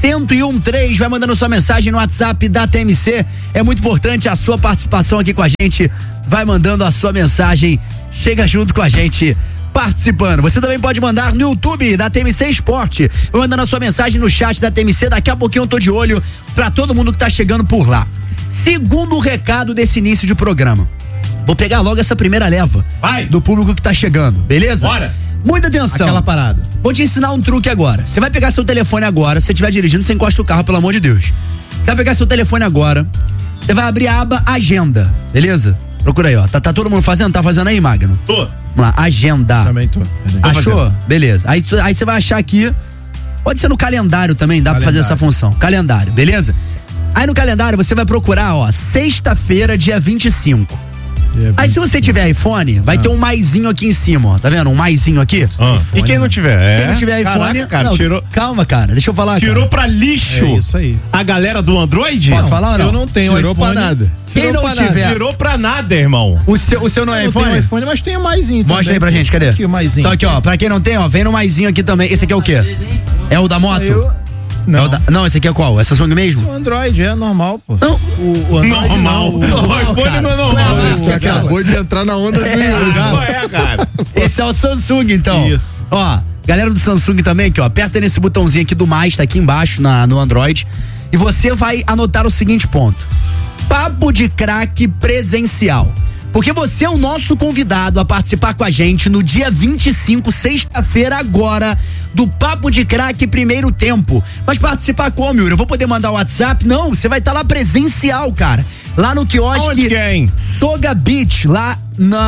1013. Vai mandando sua mensagem no WhatsApp da TMC. É muito importante a sua participação aqui com a gente. Vai mandando a sua mensagem, chega junto com a gente participando. Você também pode mandar no YouTube da TMC Esporte. Vai mandando a sua mensagem no chat da TMC. Daqui a pouquinho eu tô de olho pra todo mundo que tá chegando por lá. Segundo recado desse início de programa. Vou pegar logo essa primeira leva do público que tá chegando, beleza? Bora! Muita atenção. Aquela parada. Vou te ensinar um truque agora. Você vai pegar seu telefone agora, se você estiver dirigindo, você encosta o carro, pelo amor de Deus. Você vai pegar seu telefone agora, você vai abrir a aba Agenda, beleza? Procura aí, ó. Tá todo mundo fazendo? Tá fazendo aí, Magno? Tô. Vamos lá, Agenda. Também tô. Achou? Beleza. Aí você vai achar aqui, pode ser no calendário também, dá pra fazer essa função. Calendário, beleza? Aí no calendário você vai procurar, ó, sexta-feira, dia 25. Aí se você tiver iPhone, vai ter um maisinho aqui em cima, ó. Tá vendo? Um maisinho aqui. E quem não tiver? Quem não tiver iPhone... Caraca, cara, não, tirou... Calma, cara, deixa eu falar. Tirou pra lixo. É isso aí. A galera do Android? Posso falar ou não? Eu não tenho Tirou iPhone. Pra nada. Quem não tiver... Tirou pra nada, irmão. O seu não é iPhone? Eu tenho iPhone, mas tenho maisinho também. Mostra aí pra gente, cadê? Aqui o maisinho. Então aqui, ó, pra quem não tem, ó, vem no maisinho aqui também. Esse aqui é o quê? É o da moto? Não. Não, esse aqui é qual? É Samsung mesmo? O Android é normal, pô. Não. O Android normal. O iPhone não é normal. Você acabou de entrar na onda do Yuri. Cara. Esse é o Samsung, então. Isso. Ó, galera do Samsung também aqui, ó. Aperta nesse botãozinho aqui do mais, tá aqui embaixo no Android. E você vai anotar o seguinte ponto: Papo de Craque presencial. Porque você é o nosso convidado a participar com a gente no dia 25, sexta-feira agora, do Papo de Craque primeiro tempo. Mas participar como, Yuri? Eu vou poder mandar o WhatsApp? Não, você vai estar lá presencial, cara. Lá no quiosque. Onde que é, hein? Soga Beach, lá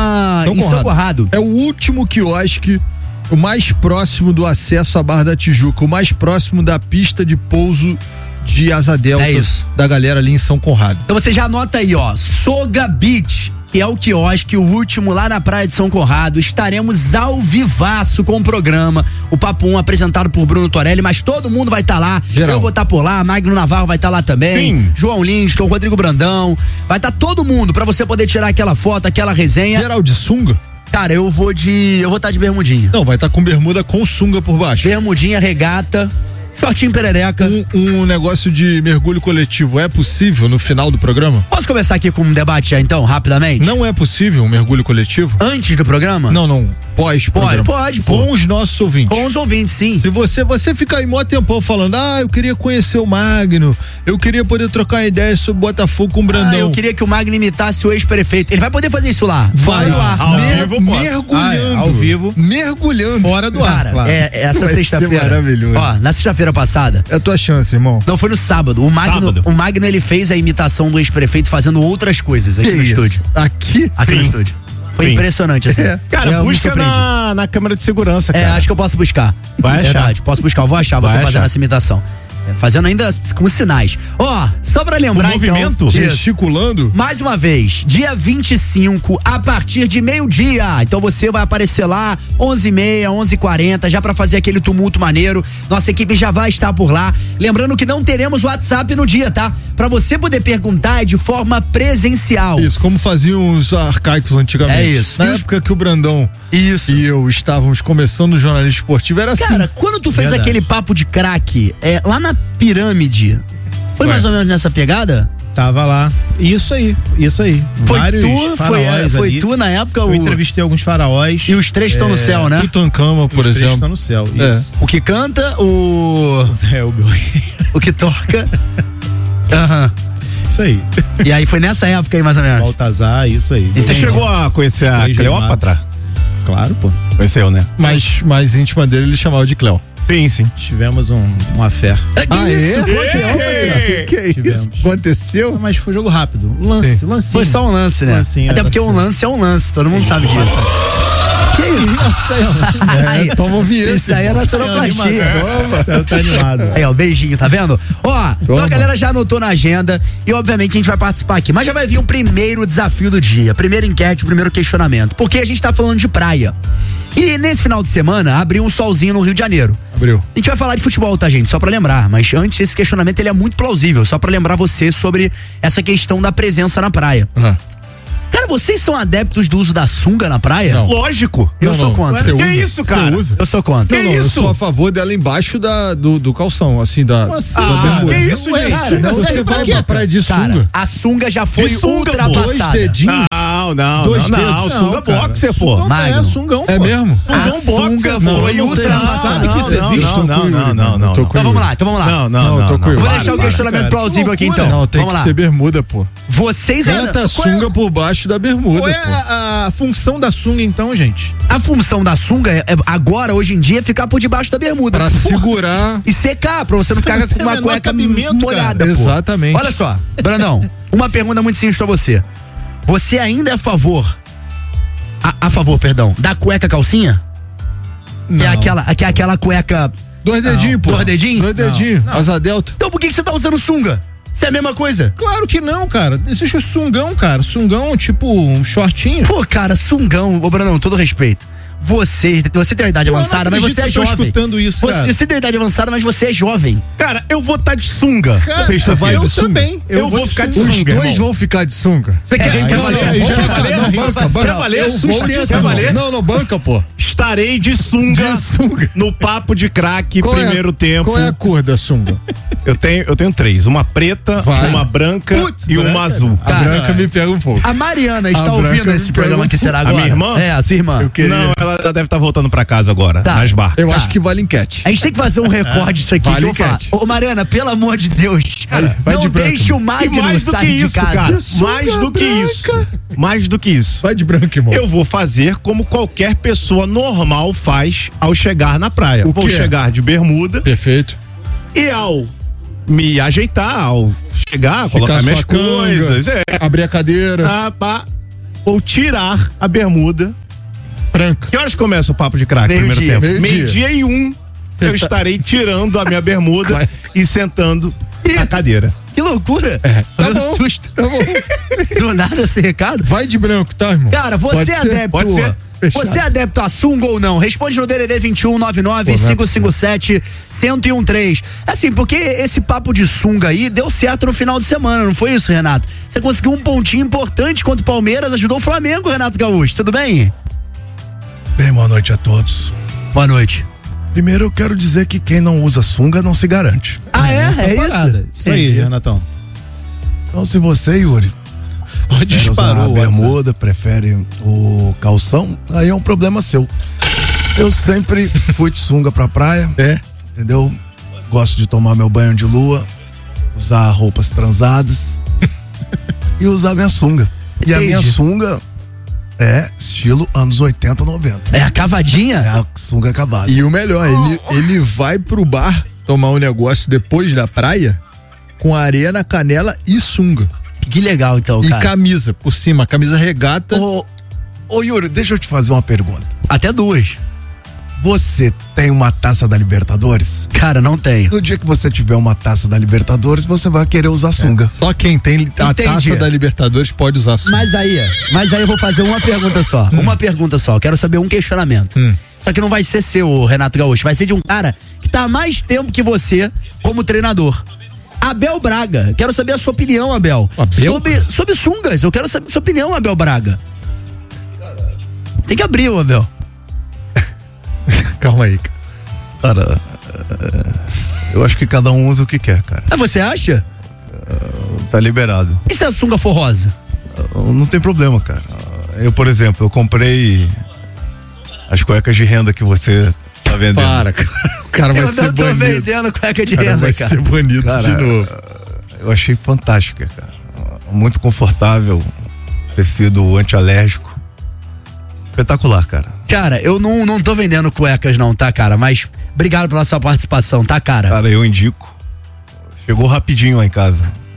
em São Conrado. É o último quiosque, o mais próximo do acesso à Barra da Tijuca, o mais próximo da pista de pouso de Asa Delta da galera ali em São Conrado. Então você já anota aí, ó, Soga Beach, que é o quiosque, o último lá na praia de São Conrado. Estaremos ao vivaço com o programa, o Papo 1 apresentado por Bruno Torelli, mas todo mundo vai estar lá. Geral. Eu vou estar por lá, Magno Navarro vai estar lá também. Sim. João Lindston, Rodrigo Brandão, vai estar todo mundo pra você poder tirar aquela foto, aquela resenha. Geral de sunga? Cara, eu vou estar de bermudinha. Não, vai estar com bermuda com sunga por baixo. Bermudinha, regata, shortinho perereca. Um negócio de mergulho coletivo é possível no final do programa? Posso começar aqui com um debate já então, rapidamente? Não é possível um mergulho coletivo? Antes do programa? Não. Pós-programa. Pode. Com os nossos ouvintes. Com os ouvintes, sim. Se você fica aí mó tempão falando, eu queria conhecer o Magno, eu queria poder trocar ideia sobre Botafogo com o Brandão. Eu queria que o Magno imitasse o ex-prefeito. Ele vai poder fazer isso lá? Vai lá. Mergulhando. Ao vivo. Mergulhando. Fora do ar. Claro. Essa sexta-feira. Maravilhoso. Ó, na sexta-feira passada. É a tua chance, irmão. Não, foi no sábado. O Magno, ele fez a imitação do ex-prefeito fazendo outras coisas aqui no estúdio. Aqui no estúdio. Foi impressionante, assim. Cara, busca na câmera de segurança, cara. Acho que eu posso buscar. Vai achar. Verdade, posso buscar. Eu vou achar você fazendo essa imitação. Fazendo ainda com sinais. Só pra lembrar, movimento? então. Gesticulando? Mais uma vez, dia 25, a partir de meio-dia. Então você vai aparecer lá, 11h30, 11h40, já pra fazer aquele tumulto maneiro. Nossa equipe já vai estar por lá. Lembrando que não teremos WhatsApp no dia, tá? Pra você poder perguntar de forma presencial. Isso, como faziam os arcaicos antigamente. É isso. Na época que o Brandão e eu estávamos começando o jornalismo esportivo, era assim. Cara, quando tu fez aquele papo de craque, lá na pirâmide, foi mais ou menos nessa pegada? Tava lá. Isso aí. Foi Vários faraós foi ali. tu na época? Eu entrevistei alguns faraós. E os 3 estão no céu, né? Tutankhamon, por exemplo. Os 3 estão no céu, isso. O que canta, o que toca. Isso aí. E aí foi nessa época aí, mais ou menos. Baltazar, isso aí. Você chegou a conhecer a Cleópatra? Claro, pô. Conheceu, né? Mas mais íntima dele, ele chamava de Cleo. Sim. Tivemos uma fé. Que é isso? Aconteceu? Mas foi jogo rápido. Lancinho. Foi só um lance, né? Até porque um lance é um lance, todo mundo sabe disso. Que isso? Toma um vinheta. Isso aí é nacionoplastia. Você tá animado. Aí, ó, beijinho, tá vendo? Então a galera já anotou na agenda e obviamente a gente vai participar aqui. Mas já vai vir o primeiro desafio do dia, primeira enquete, o primeiro questionamento. Porque a gente tá falando de praia. E nesse final de semana, abriu um solzinho no Rio de Janeiro. Abriu. A gente vai falar de futebol, tá, gente? Só pra lembrar. Mas antes, esse questionamento ele é muito plausível. Só pra lembrar você sobre essa questão da presença na praia. Cara, vocês são adeptos do uso da sunga na praia? Não. Lógico. Eu sou contra. Que isso, cara? Eu sou contra. Não, eu sou a favor dela embaixo do calção, assim, da bermuda. Que isso, gente? Cara, você vai pra praia de sunga. Cara, a sunga já foi ultrapassada. 2 dedinhos. Não, sunga boxer, pô. É sungão, pô. É mesmo? A sunga foi ultrapassada. Sabe que isso existe? Não. Então vamos lá. Não, tô com Vou deixar o questionamento plausível aqui, então. Não, tem vamos que lá. ser bermuda, pô. Vocês Canta a sunga por baixo da bermuda. Qual é a função da sunga, então, gente? A função da sunga agora, hoje em dia, é ficar por debaixo da bermuda. Pra segurar. E secar, pra você não ficar com uma cueca molhada, pô. Exatamente. Olha só, Brandão, uma pergunta muito simples pra você. Você ainda é a favor, da cueca calcinha? Não. Que é aquela cueca... 2 dedinhos, pô. 2 dedinhos? 2 dedinhos. Asa delta. Então por que você tá usando sunga? Isso é a mesma coisa? Claro que não, cara. Existe o sungão, cara. Sungão, tipo, um shortinho. Pô, cara, sungão, ô Brandão, todo respeito. Você tem uma idade avançada, mas você é jovem. Eu tô escutando isso, cara. Você tem uma idade avançada, mas você é jovem. Cara, eu vou estar de sunga. Cara, vai eu de sunga? também. Eu vou ficar de Os sunga, dois irmão. vão ficar de sunga. Você quer valer? Não, banca, pô. Estarei de sunga no papo de craque, primeiro tempo. Qual é a cor da sunga? Eu tenho 3. Uma preta, uma branca uma azul. A branca me pega um pouco. A Mariana está ouvindo esse programa que será agora? A minha irmã? É, a sua irmã. Não, ela deve estar voltando pra casa agora, nas barcas. Eu acho que vale enquete. A gente tem que fazer um recorde disso aqui. Vale que eu enquete. Ô, Mariana, pelo amor de Deus, cara, vai não de branco. deixe o Magno mais do que sair de isso, casa. cara. Mais do que isso. Vai de branco, irmão. Eu vou fazer como qualquer pessoa normal faz ao chegar na praia. Vou chegar de bermuda. Perfeito. E ao me ajeitar, ao chegar, colocar minhas coisas. Abrir a cadeira. Vou tirar a bermuda. Branca. Que horas começa o papo de craque? Primeiro tempo? Meio-dia e 1. Eu estarei tirando a minha bermuda e sentando na cadeira. Que loucura! Tá bom. Susto. Tá bom. Do nada esse recado? Vai de branco, tá, irmão? Cara, você é adepto. Pode ser. Você é adepto a sunga ou não? Responde no DDD 2199-557-1013. Assim, porque esse papo de sunga aí deu certo no final de semana, não foi isso, Renato? Você conseguiu um pontinho importante contra o Palmeiras, ajudou o Flamengo, Renato Gaúcho. Tudo bem? Bem, boa noite a todos. Boa noite. Primeiro eu quero dizer que quem não usa sunga não se garante. É isso? Isso aí, Renatão. Então se você, Yuri, prefere usar a bermuda, prefere o calção, aí é um problema seu. Eu sempre fui de sunga pra praia, entendeu? Gosto de tomar meu banho de lua, usar roupas transadas e usar minha sunga. E a minha sunga é estilo anos 80, 90. É a cavadinha? É a sunga cavada. E o melhor, ele vai pro bar tomar um negócio depois da praia com areia na canela e sunga. Que legal, então, cara. E camisa por cima, camisa regata. Ô Yuri, deixa eu te fazer uma pergunta. Até 2. Você tem uma taça da Libertadores? Cara, não tenho. No dia que você tiver uma taça da Libertadores, você vai querer usar sunga. Só quem tem a taça da Libertadores pode usar sunga. Mas aí eu vou fazer uma pergunta só. Uma pergunta só. Quero saber um questionamento. Só que não vai ser seu, Renato Gaúcho. Vai ser de um cara que tá há mais tempo que você como treinador. Abel Braga. Quero saber a sua opinião, Abel. Sobre sungas. Eu quero saber a sua opinião, Abel Braga. Tem que abrir, Abel. Calma aí, cara. Eu acho que cada um usa o que quer, cara. Você acha? Tá liberado. E se a sunga for rosa? Não tem problema, cara. Eu, por exemplo, eu comprei as cuecas de renda que você tá vendendo. Para, cara. O cara vai ser banido. Eu não tô vendendo cueca de renda, vai cara. Vai ser banido de novo. Eu achei fantástica, cara. Muito confortável. Tecido antialérgico. Espetacular, cara. Cara, eu não tô vendendo cuecas não, tá, cara? Mas obrigado pela sua participação, tá, cara? Cara, eu indico. Chegou rapidinho lá em casa.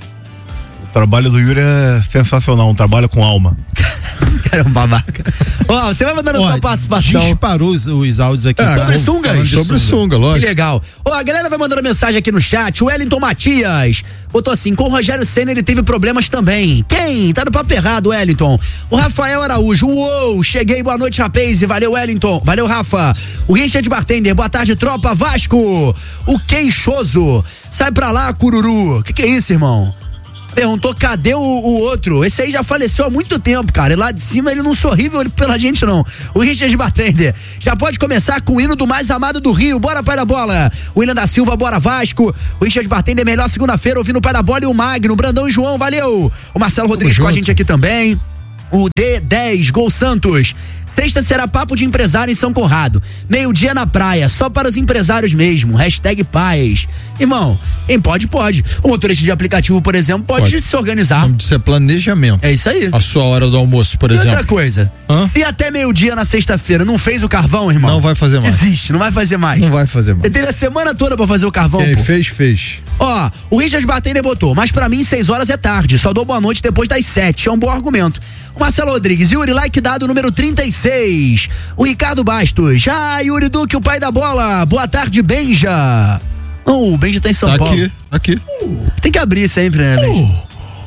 O trabalho do Yuri é sensacional, um trabalho com alma. Esse cara é um babaca. Você vai mandando a sua participação. Disparou os áudios aqui. Sobre sungas? Sobre sunga, lógico. Que legal. A galera vai mandando mensagem aqui no chat. O Wellington Matias botou assim: com o Rogério Ceni ele teve problemas também. Quem? Tá no papo errado, Wellington. O Rafael Araújo. Uou, cheguei, boa noite, rapaz. Valeu, Wellington. Valeu, Rafa. O Richard Bartender, boa tarde, tropa. Vasco. O Queixoso. Sai pra lá, Cururu. Que é isso, irmão? Perguntou cadê o outro. Esse aí já faleceu há muito tempo, cara. E lá de cima ele não sorriu pela gente, não. O Richard Bartender já pode começar com o hino do mais amado do Rio. Bora, pai da bola. O William da Silva, bora, Vasco. O Richard Bartender, melhor segunda-feira, ouvindo o pai da bola e o Magno. Brandão e João, valeu. O Marcelo Rodrigues com a gente aqui também. O D10, Gol Santos. Sexta será papo de empresário em São Conrado. Meio-dia na praia, só para os empresários mesmo. #paz. Irmão, quem pode. O motorista de aplicativo, por exemplo, pode se organizar. Isso é planejamento. É isso aí. A sua hora do almoço, por exemplo. Outra coisa. Se até meio-dia na sexta-feira não fez o carvão, irmão. Não vai fazer mais. Existe, não vai fazer mais. Não vai fazer mais. Você teve a semana toda pra fazer o carvão, Quem fez. O Richard Bartender botou, mas pra mim 6 horas é tarde, só dou boa noite depois das 7, é um bom argumento. O Marcelo Rodrigues, Yuri, like dado número 36. O Ricardo Bastos, Yuri Duque, o pai da bola, boa tarde, Benja. O Benja tá em São Paulo. Aqui. Tem que abrir sempre, né, Benja?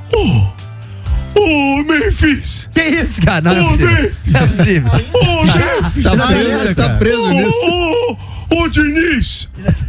Memphis! Que isso, cara? Não é possível. Não é possível. Memphis! Tá preso nisso. Ô, Diniz!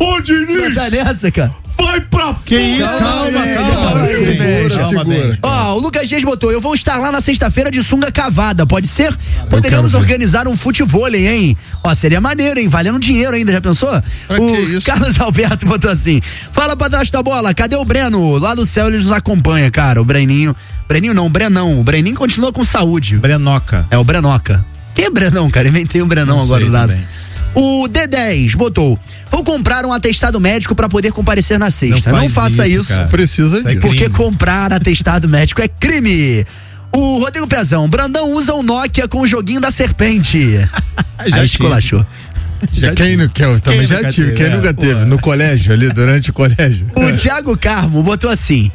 Tá nessa, cara? Vai pra... Que isso? Calma. Segura. O Lucas Dias botou, eu vou estar lá na sexta-feira de sunga cavada, pode ser? Poderíamos organizar um futevôlei, hein? Seria maneiro, hein? Valendo dinheiro ainda, já pensou? O Carlos Alberto botou assim, fala pra trás da bola, cadê o Breno? Lá do céu ele nos acompanha, cara, o Brenninho não, o Brenão, o Breninho continua com saúde. Brenoca. É o Brenoca. Quem é Brenão, cara? Inventei um Brenão agora do nada. O D10 botou, vou comprar um atestado médico pra poder comparecer na sexta. Não faça isso. Precisa disso. Porque comprar atestado médico é crime. O Rodrigo Pezão, Brandão usa o Nokia com o joguinho da serpente. Já esculachou. Quem não quer? Eu também já tive. Quem nunca teve? No colégio, ali, durante o colégio. O Thiago Carmo botou assim,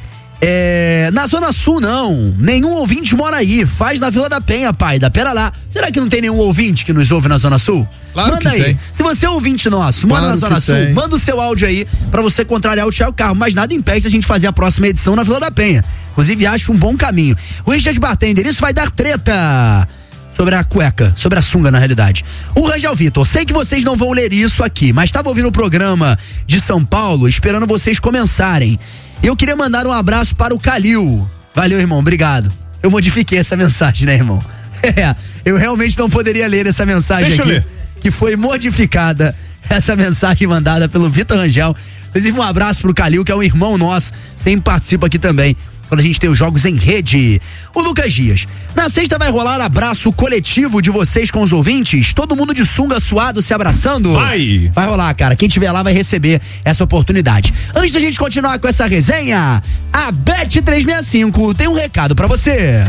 na Zona Sul não, nenhum ouvinte mora aí, faz na Vila da Penha, pai, pera lá, será que não tem nenhum ouvinte que nos ouve na Zona Sul? Claro manda aí, tem. Se você é ouvinte nosso, mora na Zona Sul, manda o seu áudio aí pra você contrariar o Thiago Carmo, mas nada impede a gente fazer a próxima edição na Vila da Penha, inclusive acho um bom caminho. O Richard Bartender, isso vai dar treta sobre a cueca, sobre a sunga na realidade. O Rangel Vitor, sei que vocês não vão ler isso aqui, mas estava ouvindo o programa de São Paulo, esperando vocês começarem. Eu queria mandar um abraço para o Calil. Valeu, irmão, obrigado. Eu modifiquei essa mensagem, né, irmão? Eu realmente não poderia ler essa mensagem. Deixa aqui, que foi modificada, essa mensagem mandada pelo Vitor Rangel. Inclusive, um abraço pro Calil, que é um irmão nosso, sempre participa aqui também, quando a gente tem os jogos em rede. O Lucas Dias, na sexta vai rolar abraço coletivo de vocês com os ouvintes? Todo mundo de sunga suado se abraçando? Vai rolar, cara. Quem tiver lá vai receber essa oportunidade. Antes da gente continuar com essa resenha, a Bet365 tem um recado pra você.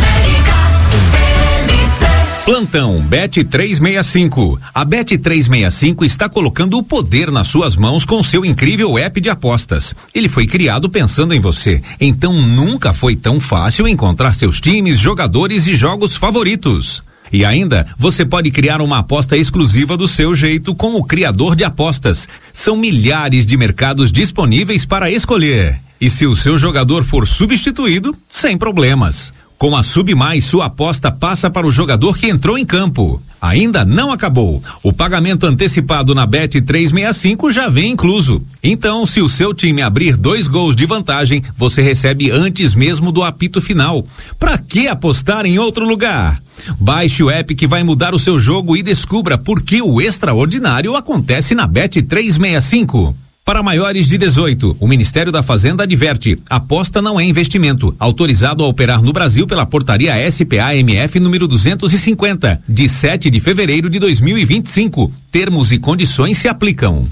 Plantão Bet365. A Bet365 está colocando o poder nas suas mãos com seu incrível app de apostas. Ele foi criado pensando em você, então nunca foi tão fácil encontrar seus times, jogadores e jogos favoritos. E ainda, você pode criar uma aposta exclusiva do seu jeito com o Criador de Apostas. São milhares de mercados disponíveis para escolher. E se o seu jogador for substituído, sem problemas. Com a SubMais, sua aposta passa para o jogador que entrou em campo. Ainda não acabou. O pagamento antecipado na Bet365 já vem incluso. Então, se o seu time abrir 2 gols de vantagem, você recebe antes mesmo do apito final. Pra que apostar em outro lugar? Baixe o app que vai mudar o seu jogo e descubra por que o extraordinário acontece na Bet365. Para maiores de 18, o Ministério da Fazenda adverte: aposta não é investimento. Autorizado a operar no Brasil pela portaria SPA-MF número 250, de 7 de fevereiro de 2025. Termos e condições se aplicam.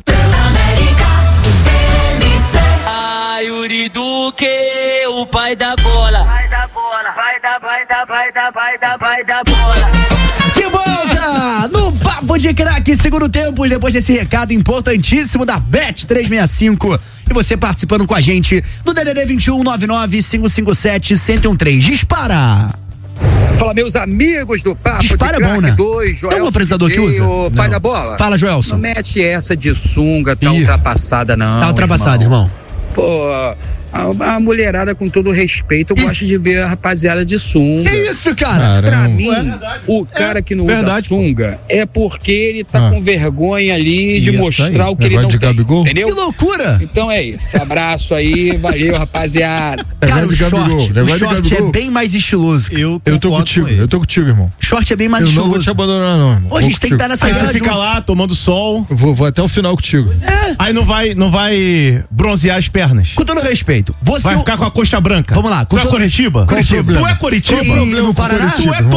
Yuri Duque, o pai da bola. Vai da bola, vai da bola. De volta no Papo de Craque, segundo tempo, depois desse recado importantíssimo da Bet365. E você participando com a gente no DDD 21 99557-1013. Dispara! Fala, meus amigos do Papo Dispara de Craque 2, Joelson. É um apresentador que usa? O pai da bola. Fala, Joelson. Não mete essa de sunga, tá ultrapassada não. Tá ultrapassada, irmão. Pô, a mulherada, com todo respeito, eu gosto de ver a rapaziada de sunga. Que isso, cara? Pra mim, o cara que não usa sunga é porque ele tá com vergonha ali de mostrar o que ele não tem. Gabigol? Entendeu? Que loucura! Então é isso. Abraço aí, valeu, rapaziada. Cara, o short é bem mais estiloso. Eu tô contigo, irmão. Short é bem mais estiloso. Eu não vou te abandonar, não, irmão. Pô, a gente tem que estar nessa guerra. Aí você fica lá tomando sol. Vou até o final contigo. Aí não vai bronzear as pernas. Com todo respeito. Vai ficar com a coxa branca. Vamos lá. Tu é Coritiba? Qual o problema? Tu é Coritiba? No Paraná? Tu é